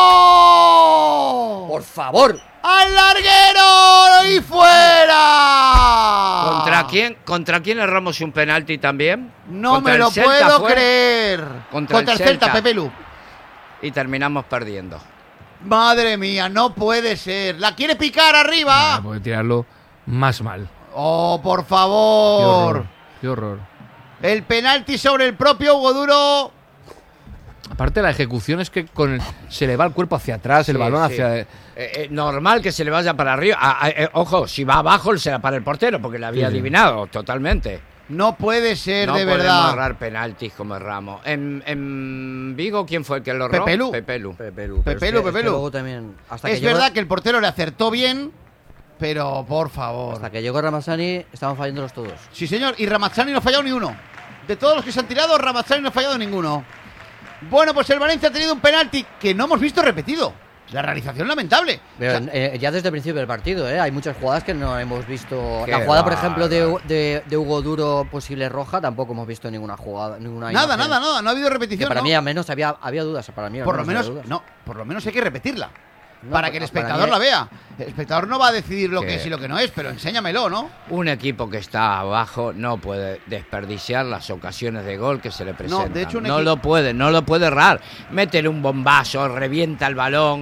¡No! Por favor. ¡Al larguero! ¡Y fuera! ¿Contra quién? ¿Contra quién erramos un penalti también? No ¿Contra me el lo Celta puedo fue? creer. Contra el el Celta, Celta. Pepe Lu. Y terminamos perdiendo. Madre mía, no puede ser. La quiere picar arriba. Ah, puede tirarlo más mal. Oh, por Qué favor. horror. Qué horror. El penalti sobre el propio Hugo Duro. Aparte, la ejecución es que con el- se le va el cuerpo hacia atrás, el Sí, balón sí. hacia. Eh, eh, normal que se le vaya para arriba. Ah, ah, eh, ojo, si va abajo se la para el portero, porque le había Sí, sí. adivinado totalmente. No puede ser, No de podemos verdad. errar penaltis como erramos. En, en Vigo, ¿quién fue el que lo erró? Pepe Lu. Pepe Lu. Pepe Lu, pero Pepe es Lu, que- es Pepe que Lu. luego también, hasta Es que llegó- verdad que el portero le acertó bien, pero por favor. Hasta que llegó Ramazani estaban fallándolos todos. Sí, señor. Y Ramazzani no ha fallado ni uno. De todos los que se han tirado, Ramazzani no ha fallado ninguno. Bueno, pues el Valencia ha tenido un penalti que no hemos visto repetido. La realización lamentable. Pero O sea, eh, ya desde el principio del partido, ¿eh? Hay muchas jugadas que no hemos visto. Qué La jugada, por va, ejemplo, de, va. de, de Hugo Duro posible roja, tampoco hemos visto ninguna jugada, ninguna nada, imagen. nada, nada. No ha habido Que repetición. para ¿no? mí al menos había, había dudas, para mí al por lo menos menos, había dudas. no, por lo menos hay que repetirla. No, para pa- que el para espectador mí- la vea. El espectador no va a decidir lo que Que- es y lo que no es, pero enséñamelo, ¿no? Un equipo que está abajo no puede desperdiciar las ocasiones de gol que se le presentan. de hecho, un no equi- lo puede, no lo puede errar. Métele un bombazo, revienta el balón.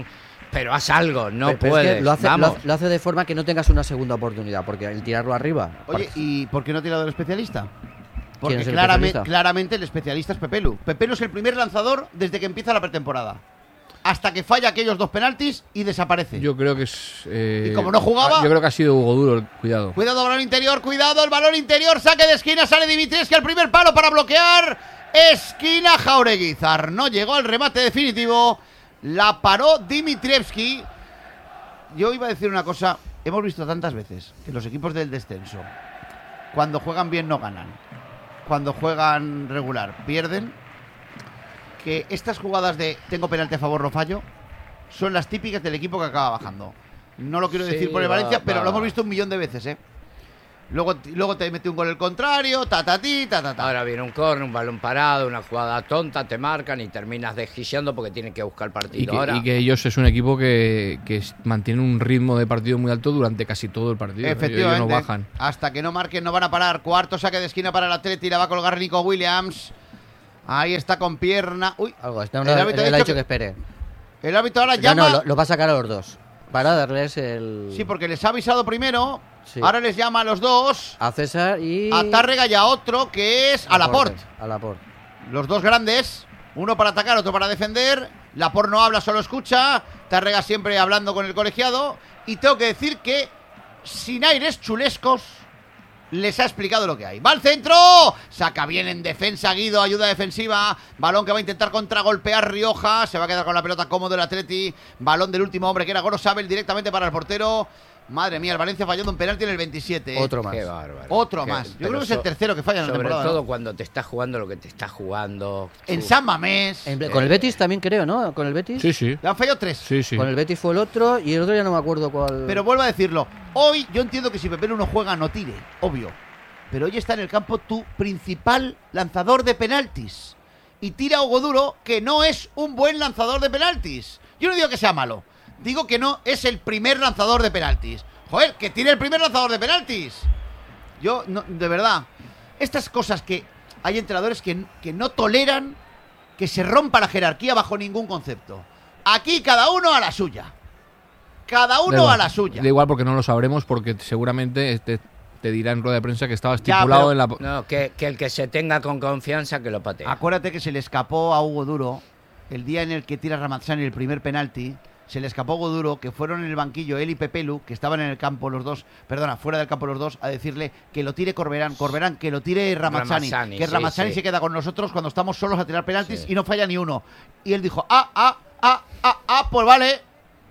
pero haz algo, no Pero- pero es que puedes. lo, hace, lo, Vamos. hace- lo hace de forma que no tengas una segunda oportunidad, porque el tirarlo arriba. Oye, ¿y por qué no ha tirado el especialista? Porque ¿Quién es el claramente, especialista? claramente el especialista es Pepelu. Pepelu es el primer lanzador desde que empieza la pretemporada. Hasta que falla aquellos dos penaltis y desaparece. Yo creo que es. eh, Y como no jugaba- Yo creo que ha sido Hugo Duro, cuidado. Cuidado, balón interior, cuidado, el balón interior, saque de esquina, sale Dimitrievski al primer palo para bloquear. Esquina Jaureguizar. No llegó al remate definitivo. La paró Dimitrievski. Yo iba a decir una cosa. Hemos visto tantas veces que los equipos del descenso, cuando juegan bien no ganan. Cuando juegan regular pierden. Que estas jugadas de tengo penalti a favor, no fallo, son las típicas del equipo que acaba bajando. No lo quiero Sí, decir por el va, Valencia, pero va. lo hemos visto un millón de veces, ¿eh? Luego, luego te mete un gol el contrario, ta ta ti, ta ta ta. Ahora viene un córner, un balón parado, una jugada tonta, te marcan y terminas desquiciando porque tienen que buscar Y partido. que, Ahora, y que ellos es un equipo que, que es- mantiene un ritmo de partido muy alto durante casi todo el partido. Ellos- Efectivamente. Ellos no bajan. Hasta que no marquen, no van a parar. Cuarto saque de esquina para el Atleti, la va a colgar Nico Williams. Ahí está con pierna. Uy, Algo, este no, El árbitro él ha ha dicho dicho que- que espere. el árbitro ahora No, llama. no, lo, lo va a sacar a los dos. Para darles el. Sí, porque les ha avisado primero. Sí. Ahora les llama a los dos. A César y. A Tárrega y a otro que es a Laporte. A Laporte. Los dos grandes, uno para atacar, otro para defender. Laporte no habla, solo escucha. Tárrega siempre hablando con el colegiado. Y tengo que decir que, sin aires chulescos, les ha explicado lo que hay. ¡Va al centro! Saca bien en defensa Guido, ayuda defensiva. Balón que va a intentar contragolpear Rioja. Se va a quedar con la pelota cómodo el Atleti. Balón del último hombre que era Gorosabel directamente para el portero. Madre mía, el Valencia fallando un penalti en el veintisiete. ¿eh? Otro más. qué bárbaro. Otro Qué- más. Yo pero creo que es el so- tercero que falla en la Sobre temporada, todo ¿no? cuando te estás jugando lo que te estás jugando. En Uf. San Mamés. En- con el Betis también creo, ¿no? Con el Betis. Sí, sí. Le han fallado tres. Sí, sí. Con el Betis fue el otro y el otro ya no me acuerdo cuál. Pero vuelvo a decirlo. Hoy yo entiendo que si Pepelu no juega, no tire. Obvio. Pero hoy está en el campo tu principal lanzador de penaltis. Y tira Hugo Duro, que no es un buen lanzador de penaltis. Yo no digo que sea malo. Digo que no es el primer lanzador de penaltis. Joder, que tire el primer lanzador de penaltis. Yo, no, de verdad. Estas cosas que hay entrenadores que, que no toleran que se rompa la jerarquía bajo ningún concepto. Aquí cada uno a la suya. Cada Da uno igual. a la suya. Da igual porque no lo sabremos, porque seguramente te, te dirá en rueda de prensa que estaba Ya, estipulado pero- en la. No, que, que el que se tenga con confianza que lo patee. Acuérdate que se le escapó a Hugo Duro el día en el que tira Ramazzani el primer penalti. Se le escapó a Hugo Duro, que fueron en el banquillo él y Pepelu, que estaban en el campo los dos, perdona, fuera del campo los dos, a decirle que lo tire Corberán, Corberán, que lo tire Ramazzani, Ramazzani, que sí, Ramazzani sí. se queda con nosotros cuando estamos solos a tirar penaltis Sí. y no falla ni uno. Y él dijo, ah, ah, ah, ah, ah, pues vale.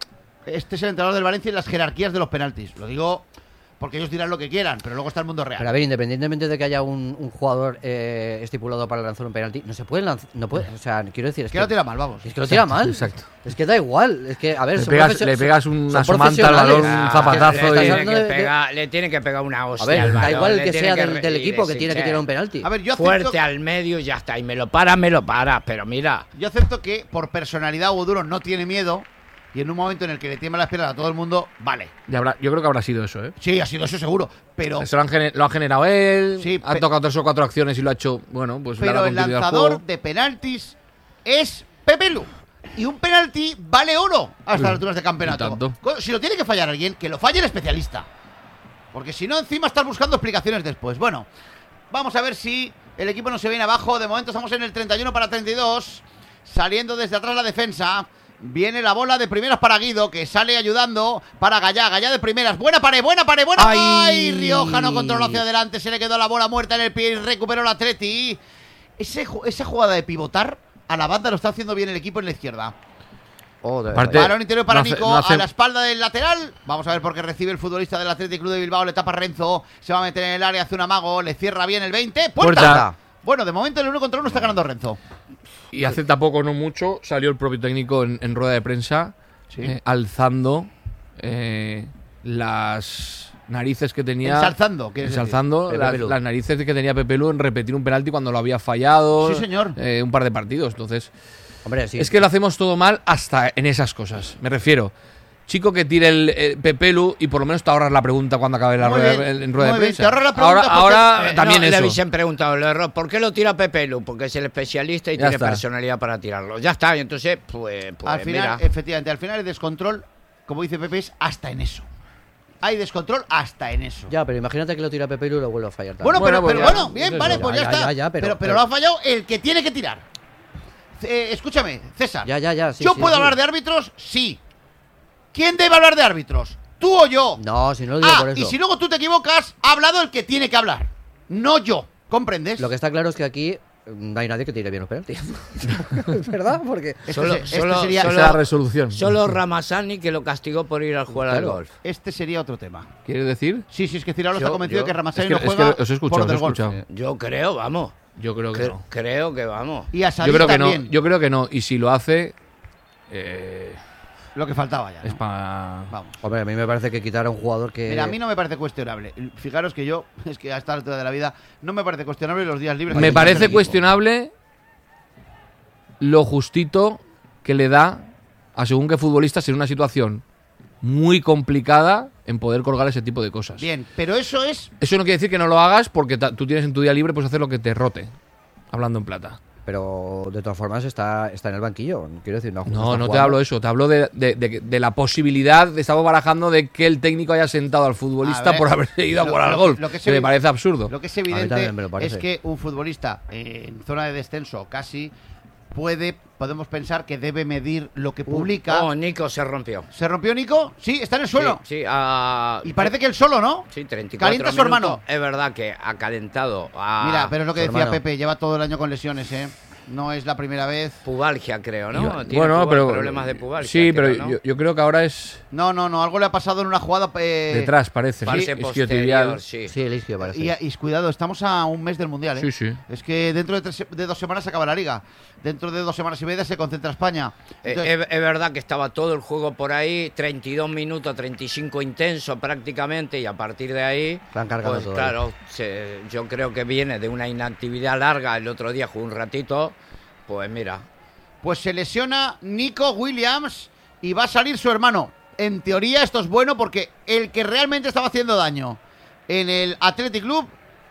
Este es el entrenador del Valencia y las jerarquías de los penaltis. Lo digo porque ellos dirán lo que quieran, pero luego está el mundo real. Pero a ver, independientemente de que haya un, un jugador eh, estipulado para lanzar un penalti, no se puede lanzar. No puede, o sea, quiero decir. Es que lo tira mal, vamos. Es que lo tira mal. exacto. Es que da igual. Es que, a ver, Le son pegas, profesio- le pegas son una somanta al profesionales. balón, un Ah, zapatazo le, estás y. tiene hablando que de- pegar, le tiene que pegar una hostia A ver, al da balón, igual el le que tiene sea que del, re- del equipo que sí, tiene que sí. tirar un penalti. A ver, yo acepto, Fuerte al medio y ya está. Y me lo para, me lo para. Pero mira, yo acepto que por personalidad Hugo Duro no tiene miedo y en un momento en el que le tiembla las piernas a todo el mundo, vale. Y habrá- yo creo que habrá sido eso, ¿eh? Sí, ha sido eso seguro, pero, Eso lo, han gener- lo ha generado él, Sí, ha pe- tocado tres o cuatro acciones y lo ha hecho, bueno, pues le ha pero dado el continuidad al lanzador juego. de penaltis es Pepelu. Y un penalti vale oro hasta Sí, las alturas de y campeonato. tanto. Co- Si lo tiene que fallar alguien, que lo falle el especialista. Porque si no, encima estás buscando explicaciones después. Bueno, vamos a ver si el equipo no se viene abajo. De momento estamos en el treinta y uno para treinta y dos. Saliendo desde atrás la defensa. Viene la bola de primeras para Guido, que sale ayudando para Gallá. Gallá de primeras. Buena pared, buena pared, buena. ¡Ay! ¡Ay! Rioja no controló hacia adelante. Se le quedó la bola muerta en el pie y recuperó el Atleti. Ese, ju- esa jugada de pivotar a la banda lo está haciendo bien el equipo en la izquierda. Oh, de Aparte- verdad. Balón interior para no hace- Nico, no hace- a la espalda del lateral. Vamos a ver por qué recibe el futbolista del Athletic Club de Bilbao. Le tapa Renzo, se va a meter en el área, hace un amago, le cierra bien el veinte. ¡Puerta! Puerta. Bueno, de momento el uno contra uno está ganando Renzo. Y hace tampoco, no mucho, salió el propio técnico en, en rueda de prensa Sí. eh, alzando eh, las narices que tenía. Ensalzando, ¿quieres decir? ensalzando Pepe las, Lu. las narices que tenía Pepe Lu en repetir un penalti cuando lo había fallado. Sí, señor. eh, un par de partidos. Entonces, Hombre, sí. es que lo hacemos todo mal hasta en esas cosas. Me refiero. chico que tire el, el Pepelu y por lo menos te ahorras la pregunta cuando acabe la Muy rueda, bien, en rueda muy de bien, prensa. te ahorras la pregunta ahora porque- ahora Eh, también no, le eso. hubiesen preguntado, el error, ¿por qué lo tira Pepelu? Porque es el especialista y Ya tiene está. personalidad para tirarlo. Ya está, y entonces, pues, pues al final, mira. efectivamente, al final el descontrol, como dice Pepe, es hasta en eso. Hay descontrol hasta en eso. Ya, pero imagínate que lo tira Pepe y lo vuelve a fallar también. Bueno, Bueno, pero, pues pero ya, bueno, bien, eso vale, es. pues Ya, ya, ya, está. ya, ya, pero- pero, pero pero- lo ha fallado el que tiene que tirar. Eh, escúchame, César. Ya, ya, ya. sí, ¿Yo sí, puedo sí. hablar de árbitros? Sí. ¿Quién debe hablar de árbitros? ¿Tú o yo? No, si no lo digo Ah, por eso. y si luego tú te equivocas, ha hablado el que tiene que hablar. No yo. ¿Comprendes? Lo que está claro es que aquí no hay nadie que tire bien los penaltis. ¿Verdad? Porque Este, Solo- se- este solo- sería, Esa solo- es la resolución. Solo Ramazani que lo castigó por ir a jugar Claro. al golf. este sería otro tema. ¿Quieres decir? Sí, sí, es que Ciraulo Yo- está convencido yo- que Ramasani es que- no es que juega os he escuchado, por lo os he del golf. escuchado. Yo creo, vamos. Yo creo que Cre- no. Creo que vamos. Y a Yo Sadik creo que no. también. Yo creo que no. Y si lo hace, eh, Lo que faltaba ya. ¿no? es para. Vamos. hombre, a mí me parece que quitar a un jugador que... Mira, a mí no me parece cuestionable. Fijaros que yo, es que a esta altura de la vida, no me parece cuestionable los días libres. que Me tenga el parece equipo. cuestionable lo justito que le da a según qué futbolistas en una situación muy complicada en poder colgar ese tipo de cosas. Bien, pero eso es. Eso no quiere decir que no lo hagas porque ta- tú tienes en tu día libre, puedes hacer lo que te rote. Hablando en plata. Pero de todas formas está, está en el banquillo. Quiero decir, no, No, está no te jugando. hablo de eso. Te hablo de, de- de- de la posibilidad, de, estamos barajando de que el técnico haya sentado al futbolista A ver, por haberse ido a lo- jugar al lo- golf. lo que que, se me ve- parece absurdo. Lo que es mí evidente también me lo parece. es que un futbolista en zona de descenso casi puede, podemos pensar que debe medir lo que publica. Oh, Nico se rompió. ¿Se rompió Nico? Sí, está en el suelo. Sí, sí, ah, Y parece que él solo, ¿no? sí, treinta y cuatro Calienta a su minutos. hermano. Es verdad que ha calentado a Mira, pero es lo que su decía hermano. Pepe, lleva todo el año con lesiones, ¿eh? No es la primera vez. pubalgia, creo, ¿no? Yo- Tiene bueno, puba- pero. problemas de pubalgia. Sí, pero creo, ¿no? yo, yo creo que ahora es No, no, no, algo le ha pasado en una jugada. eh, detrás, parece. Parece Sí, posterior, isquiotibial. sí. Sí, el isquio parece. Y, y cuidado, estamos a un mes del Mundial, ¿eh? Sí, sí. Es que dentro de, tres- de dos semanas se acaba la Liga. Dentro de dos semanas y media se concentra España. Eh, Entonces, es, es verdad que estaba todo el juego por ahí, treinta y dos minutos, treinta y cinco intenso prácticamente, y a partir de ahí, Se han cargado pues todo. claro, se- yo creo que viene de una inactividad larga. El otro día jugó un ratito, pues mira, pues se lesiona Nico Williams y va a salir su hermano. En teoría esto es bueno porque el que realmente estaba haciendo daño en el Athletic Club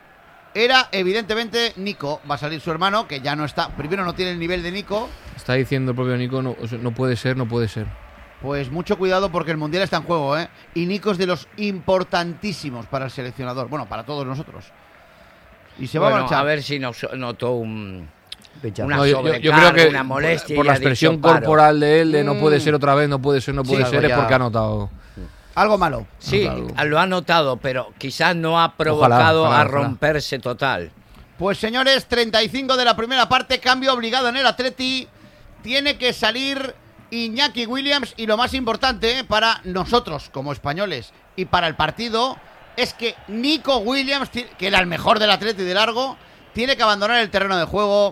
era evidentemente Nico. Va a salir su hermano, que ya no está. Primero no tiene el nivel de Nico. Está diciendo el propio Nico, no, o sea, no puede ser, no puede ser. Pues mucho cuidado porque el Mundial está en juego, ¿eh? Y Nico es de los importantísimos para el seleccionador. Bueno, para todos nosotros. Y se va bueno, a marchar. a ver si nos notó un, Pinchazo. una No, yo, yo- yo sobrecarga, creo que una molestia. por y la ha dicho, expresión "Paro". corporal de él, de no puede Mm. ser otra vez, no puede ser, no Sí, puede algo ser, es ya- porque ha notado. Algo malo. Sí, Claro. lo ha notado, pero quizás no ha provocado ojalá, a ojalá. romperse total. Pues señores, treinta y cinco de la primera parte, cambio obligado en el Atleti. Tiene que salir Iñaki Williams y lo más importante, ¿eh?, para nosotros como españoles y para el partido es que Nico Williams, ti- que era el mejor del Atleti de largo, tiene que abandonar el terreno de juego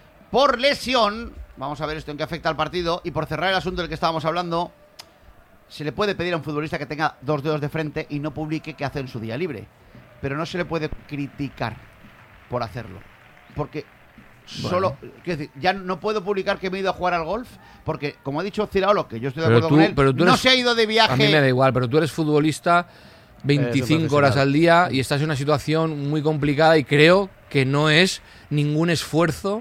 por lesión. Vamos a ver esto en qué afecta al partido. Y por cerrar el asunto del que estábamos hablando, se le puede pedir a un futbolista que tenga dos dedos de frente y no publique qué hace en su día libre. Pero no se le puede criticar por hacerlo. Porque solo, quiero decir, ya no puedo publicar que me he ido a jugar al golf, porque como ha dicho Ciraolo, que yo estoy de Pero acuerdo tú- con él, pero tú no eres- se ha ido de viaje. A mí me da igual, pero tú eres futbolista veinticinco horas profesional. al día y estás en una situación muy complicada y creo que no es ningún esfuerzo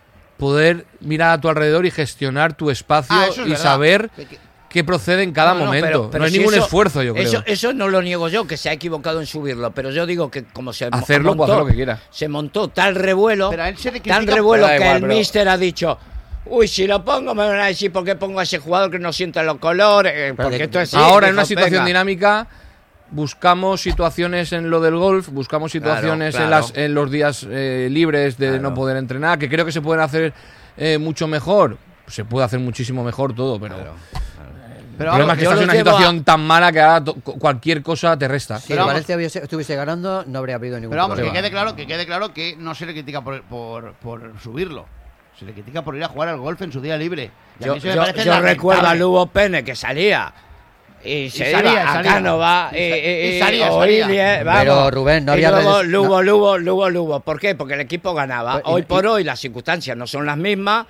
poder mirar a tu alrededor y gestionar tu espacio Ah, eso es y verdad. saber Que- que- qué procede en cada No, no, momento. pero- pero no es si ningún eso- esfuerzo, yo creo. Eso, eso no lo niego yo, que se ha equivocado en subirlo, pero yo digo que como se mo- Hacerlo, montó, puede hacer lo que quiera. se montó tal revuelo, Pero a él se le tan critica- revuelo Pero da que igual, el pero- míster ha dicho, uy, si lo pongo me van a decir por qué pongo a ese jugador que no siente los colores, eh, porque que- esto es Ahora, así, en una dijo, situación venga. dinámica, buscamos situaciones en lo del golf, buscamos situaciones Claro, En, claro. las, en los días eh, libres de Claro. no poder entrenar, que creo que se pueden hacer eh, mucho mejor. Se puede hacer muchísimo mejor todo, pero Claro. Pero el problema es que yo estás en lo una llevo situación tan mala que ahora to- cualquier cosa te resta. Si Pero el vamos- Valencia hubiese- estuviese ganando, no habría habido ningún Pero vamos, que problema. quede claro, que quede claro que no se le critica por, por, por subirlo. Se le critica por ir a jugar al golf en su día libre. Y a Yo, mí eso me yo- parece yo lamentable. recuerdo a Lugo Pene que salía y se salía, iba y a salía. Cánova Y y, sa- y- y y- salía, o salía. Ilie, Pero, vamos. Rubén, no Y había luego redes- Lugo, no- Lugo, Lugo, Lugo. ¿Por qué? Porque el equipo ganaba. Pues, y- Hoy por y- hoy las circunstancias no son las mismas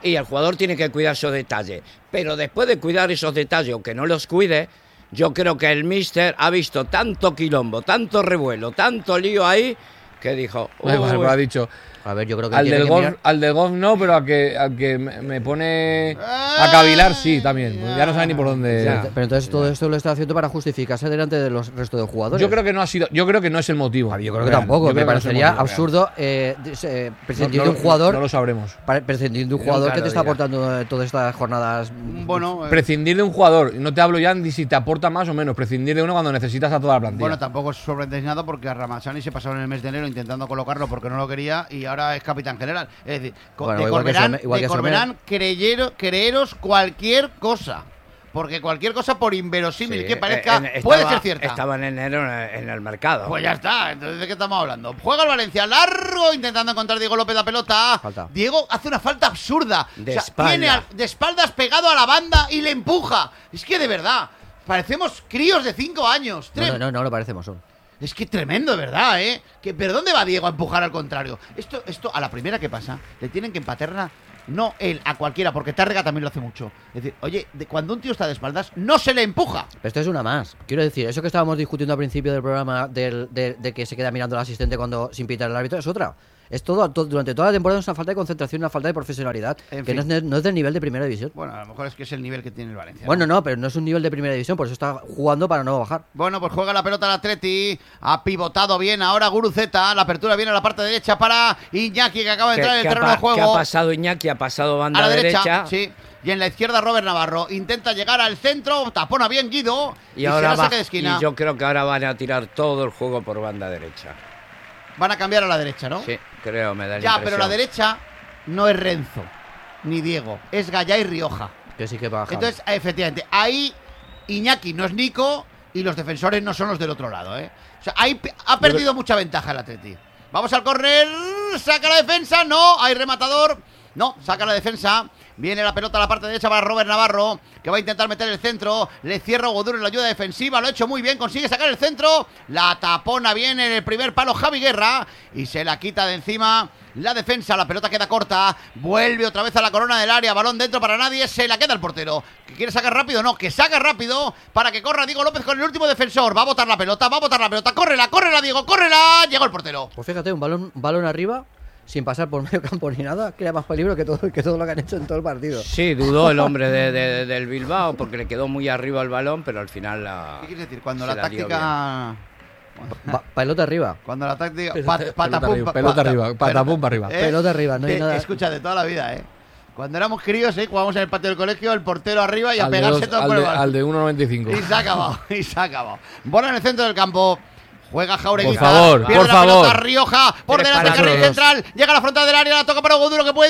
y el jugador tiene que cuidar esos detalles. Pero después de cuidar esos detalles o que no los cuide, yo creo que el míster ha visto tanto quilombo, tanto revuelo, tanto lío ahí, que dijo... Bueno, pues, "Uy". ha dicho, A ver, yo creo que al tiene del, que golf, mirar- al del golf no, pero al que, al que me me pone a cavilar sí, también. Pues ya no sabe ni por dónde... Ya. Pero entonces todo esto lo está haciendo para justificarse delante de los restos de jugadores. Yo creo que no ha sido, yo creo que no es el motivo. A mí yo creo que Real. tampoco. Yo Me creo que no es el parecería motivo real. absurdo eh, des- eh, prescindir No- de no- un jugador, No lo sabremos. para- prescindir de un Nunca jugador que lo te está dirá. aportando eh, todas estas jornadas. Bueno, eh, Prescindir de un jugador, no te hablo ya ni si te aporta más o menos, prescindir de uno cuando necesitas a toda la plantilla. bueno, tampoco es sorprendente nada porque a Ramazani se pasó en el mes de enero intentando colocarlo porque no lo quería y ahora es capitán general. Es decir, co- Bueno, de igual que Corberán, Sommer- igual de que Sommer. Corberán creyero- creeros cualquier cosa. Porque cualquier cosa, por inverosímil Sí, que parezca, en- puede estaba- ser cierta. Estaba en enero en el, en el mercado. Pues ya está, entonces ¿de qué estamos hablando? Juega el Valencia largo, intentando encontrar a Diego López la pelota. Falta. Diego hace una falta absurda. De o sea, espalda. Viene al- de espaldas pegado a la banda y le empuja. Es que de verdad, parecemos críos de cinco años. No, Trem- no, no, no lo parecemos. son. Es que tremendo, de verdad, ¿eh? Que, ¿Pero dónde va Diego a empujar al contrario? Esto, esto a la primera que pasa, le tienen que empaterla, no él, a cualquiera, porque Tárrega también lo hace mucho. Es decir, oye, de, cuando un tío está de espaldas, no se le empuja. Pero esto es una más. Quiero decir, eso que estábamos discutiendo al principio del programa del- de, de que se queda mirando al asistente cuando sin pitar el árbitro es otra. Es todo, to- durante toda la temporada es una falta de concentración, una falta de profesionalidad, En que fin. no es, de- no es del nivel de primera división. Bueno, a lo mejor es que es el nivel que tiene el Valencia. ¿no? Bueno, no, pero no es un nivel de primera división, por eso está jugando para no bajar. Bueno, pues juega la pelota el Atleti. Ha pivotado bien ahora Guruceta. La apertura viene a la parte derecha para Iñaki, que acaba de ¿Qué, entrar en el qué ha terreno pa- de juego. qué ha pasado Iñaki? Ha pasado banda A la derecha, derecha. sí. Y en la izquierda Robert Navarro. Intenta llegar al centro. Tapona bien Guido. Y, ahora será va, saque de esquina. y yo creo que ahora van a tirar todo el juego por banda derecha. Van a cambiar a la derecha, ¿no? Sí, creo, me da la Ya, impresión. pero la derecha no es Renzo ni Diego. Es Gallá y Rioja. Que sí que baja. Entonces, efectivamente, ahí Iñaki no es Nico y los defensores no son los del otro lado, ¿eh? O sea, ahí pe- ha perdido mucha ventaja el Atleti. Vamos al córner, saca la defensa, no, hay rematador, no, saca la defensa. Viene la pelota a la parte derecha para Robert Navarro, que va a intentar meter el centro. Le cierra Goduro en la ayuda defensiva. Lo ha hecho muy bien, consigue sacar el centro. La tapona bien en el primer palo Javi Guerra y se la quita de encima la defensa. La pelota queda corta. Vuelve otra vez a la corona del área. Balón dentro para nadie. Se la queda el portero. ¿Que quiere sacar rápido? No, que saca rápido para que corra Diego López con el último defensor. Va a botar la pelota, va a botar la pelota. Córrela, córrela, Diego, córrela. Llegó el portero. Pues fíjate, un balón, un balón arriba, sin pasar por medio campo ni nada, crea más peligro que todo, que todo lo que han hecho en todo el partido. Sí, dudó el hombre de, de- del Bilbao porque le quedó muy arriba el balón, pero al final la. ¿Qué quieres decir? Cuando se la dio táctica... Pa- pelota arriba. Cuando la táctica... Pelota, pat- pelota patapum, arriba, pa- pelota pata- arriba, patapum para arriba. ¿Eh? Pelota arriba, no hay Eh, nada. Escucha, de toda la vida, ¿eh? Cuando éramos críos, ¿eh? Jugábamos en el patio del colegio, el portero arriba y a Al de, pegarse dos- todo al por el de- balón. al de uno noventa y cinco. Y se ha acabado, y se ha acabado. Bola en el centro del campo. Juega Jaureguita. Por favor, pierde por la pelota favor. Rioja. Por Tres delante para carril todos. central. Llega a la frontal del área. La toca para Goduro que puede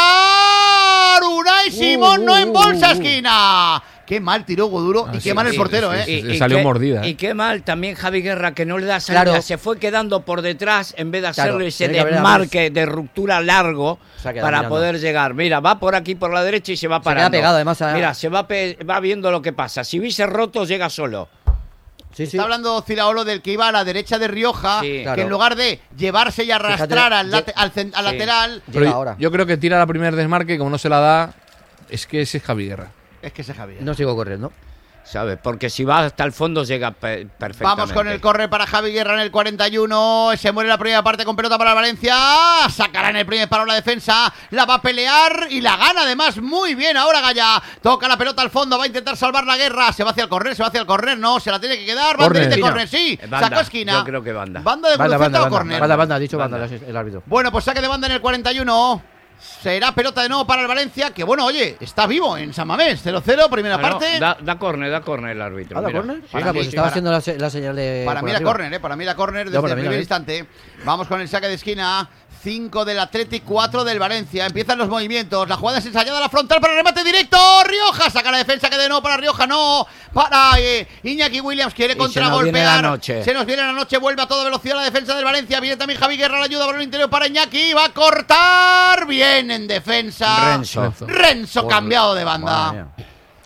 disparar. Unai Simón uh, no en uh, bolsa uh. esquina. Qué mal tiró Goduro Ah, y sí, qué mal el sí, portero, sí, ¿eh? sí, sí. salió qué- mordida, ¿eh? Y qué mal también Javi Guerra, que no le da salida, Claro. se fue quedando por detrás en vez de Claro, hacerle ese tiene que haber desmarque de ruptura largo Se ha quedado para mirando. poder llegar. Mira, va por aquí por la derecha y se va Se queda parando. pegado, además, a- Mira, se va, pe- va viendo lo que pasa. Si hubiese roto, llega solo. Sí, sí. Está hablando Ciraolo del que iba a la derecha de Rioja, Sí. que Claro. en lugar de llevarse y arrastrar Fíjate, al, late- lle- al, cen- al sí. lateral, Llega Pero yo- ahora. Yo creo que tira la primer desmarque, como no se la da, es que ese es Javi Guerra. es que se Javier. No sigo corriendo. ¿Sabes? Porque si va hasta el fondo, llega pe- perfectamente. Vamos con el córner para Javi Guerra en el cuarenta y uno. Se muere la primera parte con pelota para el Valencia. Sacará en el primer palo la defensa. La va a pelear y la gana además muy bien. Ahora Gaya toca la pelota al fondo. Va a intentar salvar la guerra. Se va hacia el córner, se va hacia el córner. No, se la tiene que quedar. Banderita de Córner. córner, sí. Eh, banda. Sacó esquina. Yo creo que banda. Banda de Banda, Guruceta banda, o banda, córner. banda, banda, ha dicho banda, Banda. el, el árbitro. Bueno, pues saque de banda en el cuarenta y uno. Será pelota de nuevo para el Valencia, que bueno, oye, está vivo en San Mamés. cero cero, primera Ah, no, parte. da, da córner, da córner el árbitro. ¿Ah, la mira. córner? Sí. Venga, pues sí, estaba para- haciendo la, se- la señal de. Para por mí la arriba. córner, ¿eh? Para mí la córner desde Yo, para el mí primer también. instante. Vamos con el saque de esquina. cinco del Athletic, cuatro del Valencia. Empiezan los movimientos. La jugada es ensayada a la frontal para el remate directo. Rioja saca la defensa, que de nuevo para Rioja. No, para eh, Iñaki Williams. Quiere Y se nos viene contragolpear. la noche. Se nos viene la noche. Vuelve a toda velocidad la defensa del Valencia. Viene también Javi Guerra. La ayuda por el interior para Iñaki. Va a cortar. Bien en defensa. Renzo. Renzo Por- cambiado de banda. Madre mía.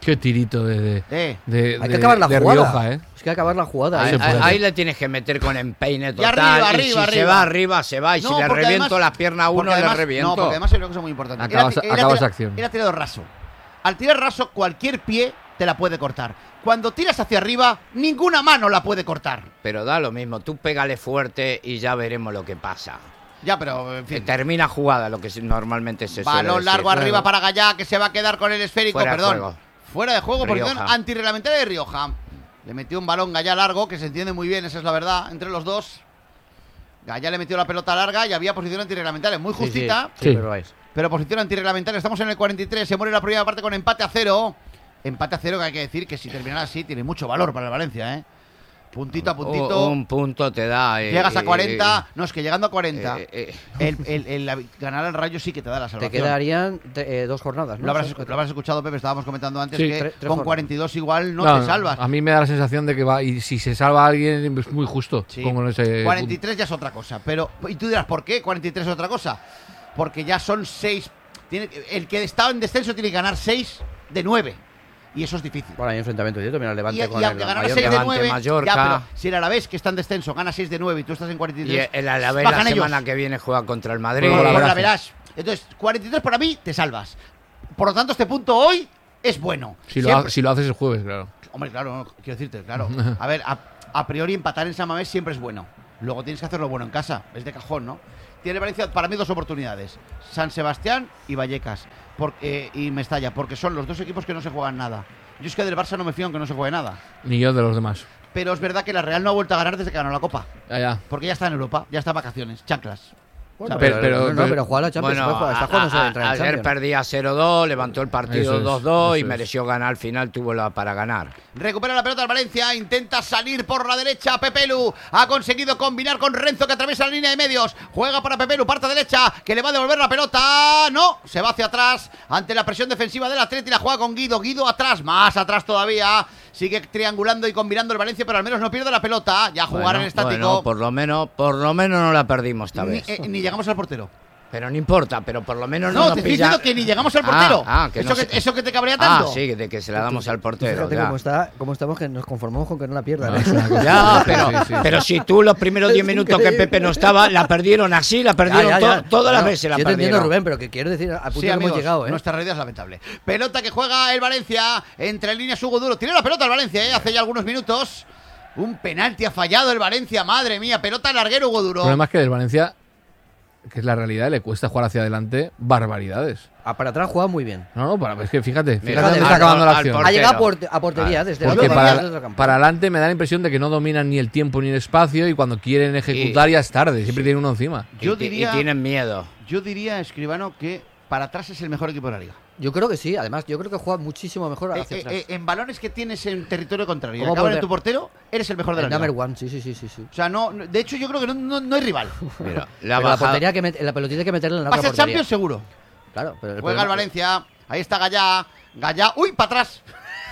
Qué tirito de, de, Eh. de, Hay que de- acabar la de jugada. Rioja, ¿eh? Es que hay que acabar la jugada. Ahí, ¿eh? se puede. ahí le tienes que meter con empeine total. arriba, y arriba, si se arriba. va arriba, se va. Y No, si le porque reviento además- las piernas a uno, porque además- le reviento. No, porque además hay una cosa muy importante. Acabas- Era- era acabas tira- acción. Era tirado raso. Al tirar raso, cualquier pie te la puede cortar. Cuando tiras hacia arriba, ninguna mano la puede cortar. Pero da lo mismo. Tú pégale fuerte y ya veremos lo que pasa. Ya, pero en Que fin. termina jugada, lo que se- normalmente se suele Balón decir. largo arriba Claro. para Gallá, que se va a quedar con el esférico, Fuera de perdón. juego. Fuera de juego, posición Rioja. antirreglamentaria de Rioja. Le metió un balón Gallá largo, que se entiende muy bien, esa es la verdad, entre los dos. Gallá le metió la pelota larga y había posición antirreglamentaria, muy Sí, sí, justita, sí, Sí. pero vais. pero posición antirreglamentaria. Estamos en el cuarenta y tres, se muere la primera parte con empate a cero. Empate a cero que hay que decir que si terminara así tiene mucho valor para el Valencia, ¿eh? Puntito a puntito. Un punto te da. eh, Llegas a eh, cuarenta. No, es que llegando a cuarenta, eh, eh, el, el- el- la- ganar al Rayo sí que te da la Te salvación. quedarían te- eh, dos jornadas, ¿no? Lo habrás, Sí, escu- lo habrás escuchado, Pepe, estábamos comentando antes Sí. que Tre- tres con jornadas. cuarenta y dos igual no, No, te salvas. A mí me da la sensación de que va. Y si se salva a alguien, es muy justo. Sí. Con ese cuarenta y tres ya es otra cosa. Pero, y tú dirás, ¿por qué cuarenta y tres es otra cosa? Porque ya son seis. Tiene, el que está en descenso tiene que ganar seis de nueve. Y eso es difícil. Bueno, hay enfrentamiento directo, mira, el Y, Levante y con aunque el ganara Mallorca. seis de Levante, nueve, Mallorca. ya, pero si el Alavés, que está en descenso, gana seis de nueve y tú estás en cuarenta y Y tres, el Alavés la bajan ellos. semana que viene juega contra el Madrid. Juega Pues la la verás. verás. Entonces, cuarenta y tres para mí te salvas. Por lo tanto, este punto hoy es bueno. Si lo, Siempre- ha- si lo haces el jueves, claro. Hombre, claro, no, quiero decirte, claro. A ver, a, a priori empatar en San Mamés siempre es bueno. Luego tienes que hacerlo bueno en casa, es de cajón, ¿no? Tiene Valencia para mí dos oportunidades: San Sebastián y Vallecas. Por- eh, y Mestalla, porque son los dos equipos que no se juegan nada. Yo es que del Barça no me fío aunque no se juegue nada. Ni yo de los demás. Pero es verdad que la Real no ha vuelto a ganar desde que ganó la Copa. Ya, ya. Porque ya está en Europa, ya está en vacaciones, chanclas. Bueno, ¿sabes? pero, Pero- no, no, pero- pero juega la Champions. Bueno, juega- está a- jugando a- entrar en ayer Champions. perdía cero dos, levantó el partido Eso es, dos dos y eso es. mereció ganar. Al final tuvo la para ganar. Recupera la pelota el Valencia, intenta salir por la derecha. Pepelu ha conseguido combinar con Renzo, que atraviesa la línea de medios. Juega para Pepelu, parte derecha, que le va a devolver la pelota. No, se va hacia atrás ante la presión defensiva del Atleti. La juega con Guido, Guido atrás, más atrás todavía. Sigue triangulando y combinando el Valencia, pero al menos no pierde la pelota. Ya jugar Bueno, en estático. bueno, por lo menos, por lo menos no la perdimos esta ni, vez. eh, ni llegamos al portero. Pero no importa, pero por lo menos no, No, nos te estoy pilla- diciendo que ni llegamos al portero. Ah, ah, que eso, no que, sé- eso que te cabrea Ah, tanto. sí, de que se la damos al portero. Fíjate ya. cómo, está, cómo estamos, que nos conformamos con que no la pierdan. No, ¿eh? es una cosa- Ya, sí, pero, sí, sí, sí. pero si tú los primeros diez Es minutos que increíble. Pepe no estaba, la perdieron así, la perdieron Ya, ya, ya. to- todas las No, veces la yo te entiendo, perdieron. Rubén, pero que quiero decir a punto Sí, que amigos, hemos llegado, ¿eh? nuestra realidad es lamentable. Pelota que juega el Valencia, entre líneas Hugo Duro. Tiene la pelota el Valencia, ¿eh? Hace ya algunos minutos. Un penalti ha fallado el Valencia, madre mía. Pelota larguero Hugo El Duro. problema es que del Valencia, que es la realidad, le cuesta jugar hacia adelante barbaridades. Ah, para atrás juega muy bien. No, no, para, es que fíjate, fíjate Mira, dónde al está acabando por- la al acción. portero. Ha llegado a, porte- a portería Ah, desde Porque la para, desde el campo. para adelante me da la impresión de que no dominan ni el tiempo ni el espacio y cuando quieren ejecutar ya es tarde, siempre tienen uno encima. Y Yo ti- diría- y tienen miedo. Yo diría, Escribano, que para atrás es el mejor equipo de la liga. Yo creo que sí, además, yo creo que juega muchísimo mejor Eh, hacia eh, atrás. eh, en balones que tienes en territorio contrario y ¿Cómo acaban en portero? tu portero, eres el mejor de la el liga. number one, sí, sí, sí, sí. sí. O sea, no, no- de hecho yo creo que no, no- no hay rival. Mira, la Pero la, bajada- portería que met- la pelotita hay que meterla en la Va a otra ser portería. Champions seguro. Claro, pero el Juega el problema- Valencia. Ahí está Gallá. Gallá. ¡Uy, para atrás!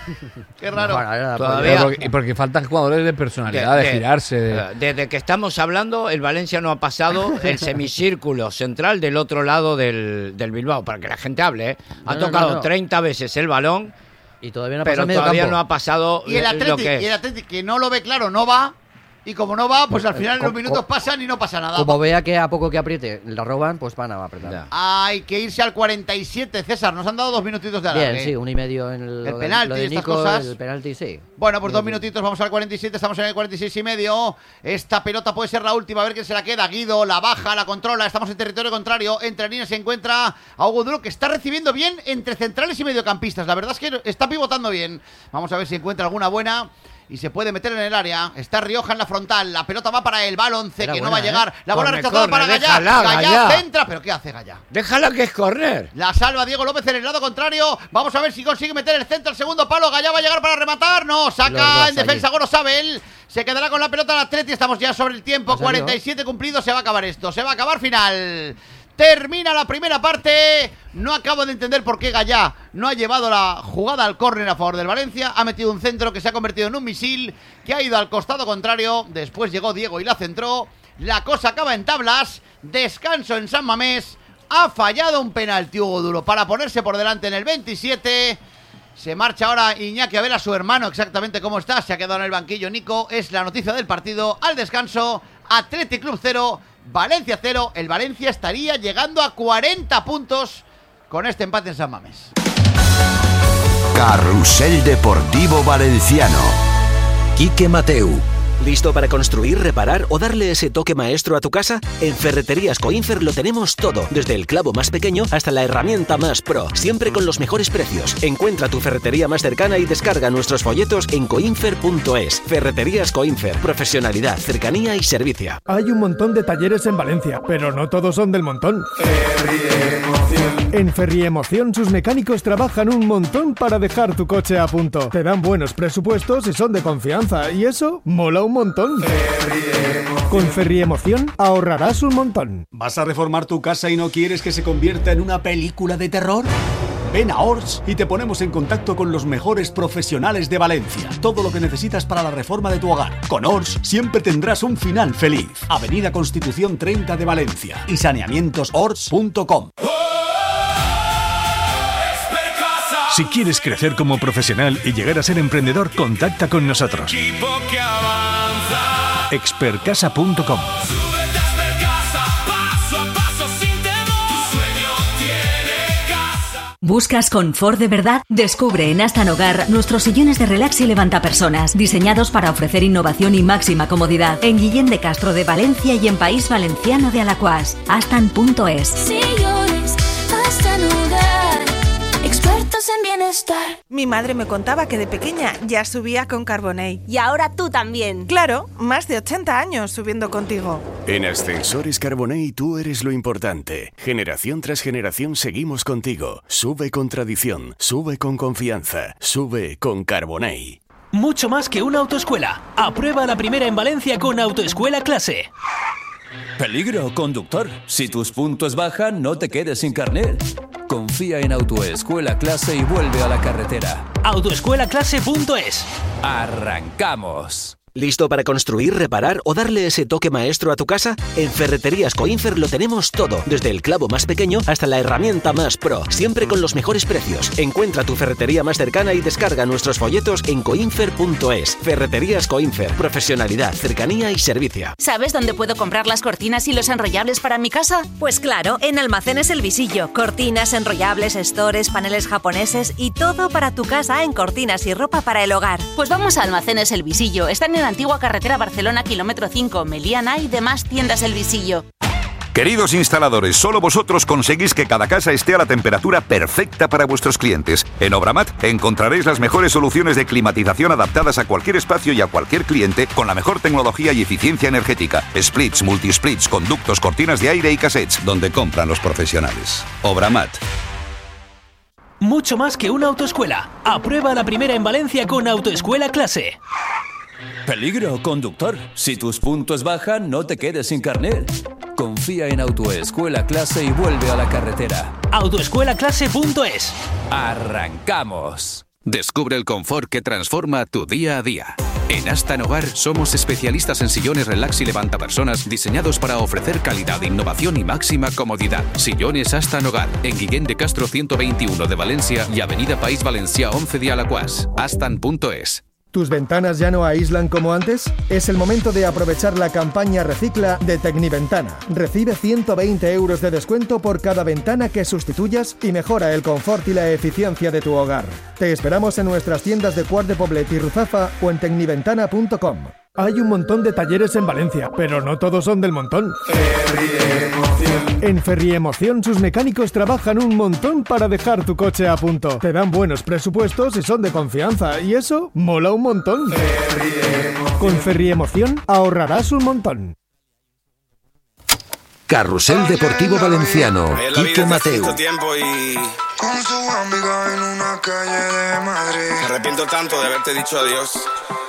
Qué raro. Bueno, era la Todavía- portería. Pero porque, y porque faltan jugadores de personalidad, de, de- girarse. de- eh, Desde que estamos hablando, el Valencia no ha pasado el semicírculo central del otro lado del, del Bilbao, para que la gente hable. ¿eh? Ha No, no, tocado no, no. treinta veces el balón, Y todavía no ha pasado pero el medio todavía campo. no ha pasado Y el lo Atlético, que es. y el Atlético que no lo ve claro, no va. Y como no va, pues al final los co- minutos co- pasan y no pasa nada. Como vea que a poco que apriete la roban, pues van a apretar. Ya. Hay que irse al cuarenta y siete, César. Nos han dado dos minutitos de Bien, alargue. sí, un y medio en el, El lo de- penalti lo y de estas Nico, cosas. el penalti, sí. Bueno, pues dos Bien, minutitos, vamos al cuarenta y siete, estamos en el cuarenta y seis y medio. Esta pelota puede ser la última, a ver quién se la queda. Guido la baja, la controla, estamos en territorio contrario. Entre líneas se encuentra a Hugo Duro, que está recibiendo bien entre centrales y mediocampistas. La verdad es que está pivotando bien. Vamos a ver si encuentra alguna buena. Y se puede meter en el área. Está Rioja en la frontal. La pelota va para el balonce, Era que no buena, va a llegar. ¿eh? La bola Corre, rechazada corre, para Gallá. déjala, Gallá Gallá. centra. ¿Pero qué hace Gallá? Déjala que es correr. La salva Diego López en el lado contrario. Vamos a ver si consigue meter el centro al segundo palo. Gallá va a llegar para rematar. No, Los saca dos en defensa allí. Gorosabel. Se quedará con la pelota al Atleti. Estamos ya sobre el tiempo. Ha salido. cuarenta y siete cumplidos. Se va a acabar esto. Se va a acabar final. Termina la primera parte. No acabo de entender por qué Gallá no ha llevado la jugada al córner a favor del Valencia. Ha metido un centro que se ha convertido en un misil, que ha ido al costado contrario. Después llegó Diego y la centró. La cosa acaba en tablas. Descanso en San Mamés. Ha fallado un penalti Hugo Duro para ponerse por delante en el veintisiete. Se marcha ahora Iñaki a ver a su hermano exactamente cómo está. Se ha quedado en el banquillo Nico. Es la noticia del partido. Al descanso, Athletic Club cero, Valencia cero. El Valencia estaría llegando a cuarenta puntos con este empate en San Mamés. Carrusel Deportivo Valenciano. Quique Mateu. ¿Listo para construir, reparar o darle ese toque maestro a tu casa? En Ferreterías Coinfer lo tenemos todo, desde el clavo más pequeño hasta la herramienta más pro, siempre con los mejores precios. Encuentra tu ferretería más cercana y descarga nuestros folletos en coinfer punto es. Ferreterías Coinfer, profesionalidad, cercanía y servicio. Hay un montón de talleres en Valencia, pero no todos son del montón. Ferriemoción. En Ferriemoción sus mecánicos trabajan un montón para dejar tu coche a punto. Te dan buenos presupuestos y son de confianza, y eso mola un montón. Ferriemoción. Con Ferriemoción ahorrarás un montón. ¿Vas a reformar tu casa y no quieres que se convierta en una película de terror? Ven a Ors y te ponemos en contacto con los mejores profesionales de Valencia. Todo lo que necesitas para la reforma de tu hogar. Con Ors siempre tendrás un final feliz. Avenida Constitución treinta de Valencia y saneamientos ors punto com. Si quieres crecer como profesional y llegar a ser emprendedor, contacta con nosotros. expertcasa punto com. ¿Buscas confort de verdad? Descubre en Astan Hogar nuestros sillones de relax y levantapersonas, diseñados para ofrecer innovación y máxima comodidad. En Guillén de Castro de Valencia y en País Valenciano de Alacuás. astan punto es. Sillones Astan Hogar, expertos en bienestar. Mi madre me contaba que de pequeña ya subía con Carbonell. Y ahora tú también. Claro, más de ochenta años subiendo contigo. En Ascensores Carbonell tú eres lo importante. Generación tras generación seguimos contigo. Sube con tradición, sube con confianza, sube con Carbonell. Mucho más que una autoescuela. Aprueba la primera en Valencia con Autoescuela Clase. Peligro, conductor. Si tus puntos bajan, no te quedes sin carnet. Confía en Autoescuela Clase y vuelve a la carretera. autoescuela clase punto es. ¡Arrancamos! ¿Listo para construir, reparar o darle ese toque maestro a tu casa? En Ferreterías Coinfer lo tenemos todo, desde el clavo más pequeño hasta la herramienta más pro, siempre con los mejores precios. Encuentra tu ferretería más cercana y descarga nuestros folletos en coinfer punto es. Ferreterías Coinfer, profesionalidad, cercanía y servicio. ¿Sabes dónde puedo comprar las cortinas y los enrollables para mi casa? Pues claro, en Almacenes El Visillo. Cortinas, enrollables, stores, paneles japoneses y todo para tu casa en cortinas y ropa para el hogar. Pues vamos a Almacenes El Visillo. Están en la antigua carretera Barcelona, kilómetro cinco, Meliana y demás tiendas El Visillo. Queridos instaladores, solo vosotros conseguís que cada casa esté a la temperatura perfecta para vuestros clientes. En Obramat encontraréis las mejores soluciones de climatización adaptadas a cualquier espacio y a cualquier cliente con la mejor tecnología y eficiencia energética. Splits, multisplits, conductos, cortinas de aire y cassettes, donde compran los profesionales. Obramat. Mucho más que una autoescuela. Aprueba la primera en Valencia con Autoescuela Clase. Peligro, conductor. Si tus puntos bajan, no te quedes sin carnet. Confía en Autoescuela Clase y vuelve a la carretera. autoescuela clase punto es. ¡Arrancamos! Descubre el confort que transforma tu día a día. En Astan Hogar somos especialistas en sillones relax y levantapersonas diseñados para ofrecer calidad, innovación y máxima comodidad. Sillones Astan Hogar, en Guillén de Castro ciento veintiuno de Valencia y Avenida País Valencià once de Alacuás. astan punto es. ¿Tus ventanas ya no aíslan como antes? Es el momento de aprovechar la campaña Recicla de Tecniventana. Recibe ciento veinte euros de descuento por cada ventana que sustituyas y mejora el confort y la eficiencia de tu hogar. Te esperamos en nuestras tiendas de Quart de Poblet y Ruzafa o en tecniventana punto com. Hay un montón de talleres en Valencia, pero no todos son del montón. Ferriemoción. En Ferriemoción sus mecánicos trabajan un montón para dejar tu coche a punto. Te dan buenos presupuestos y son de confianza, y eso mola un montón. Ferriemoción. Con Ferriemoción ahorrarás un montón. Carrusel Deportivo Valenciano. Quique Mateu. Con su amiga en una calle de Madrid. Me arrepiento tanto de haberte dicho adiós.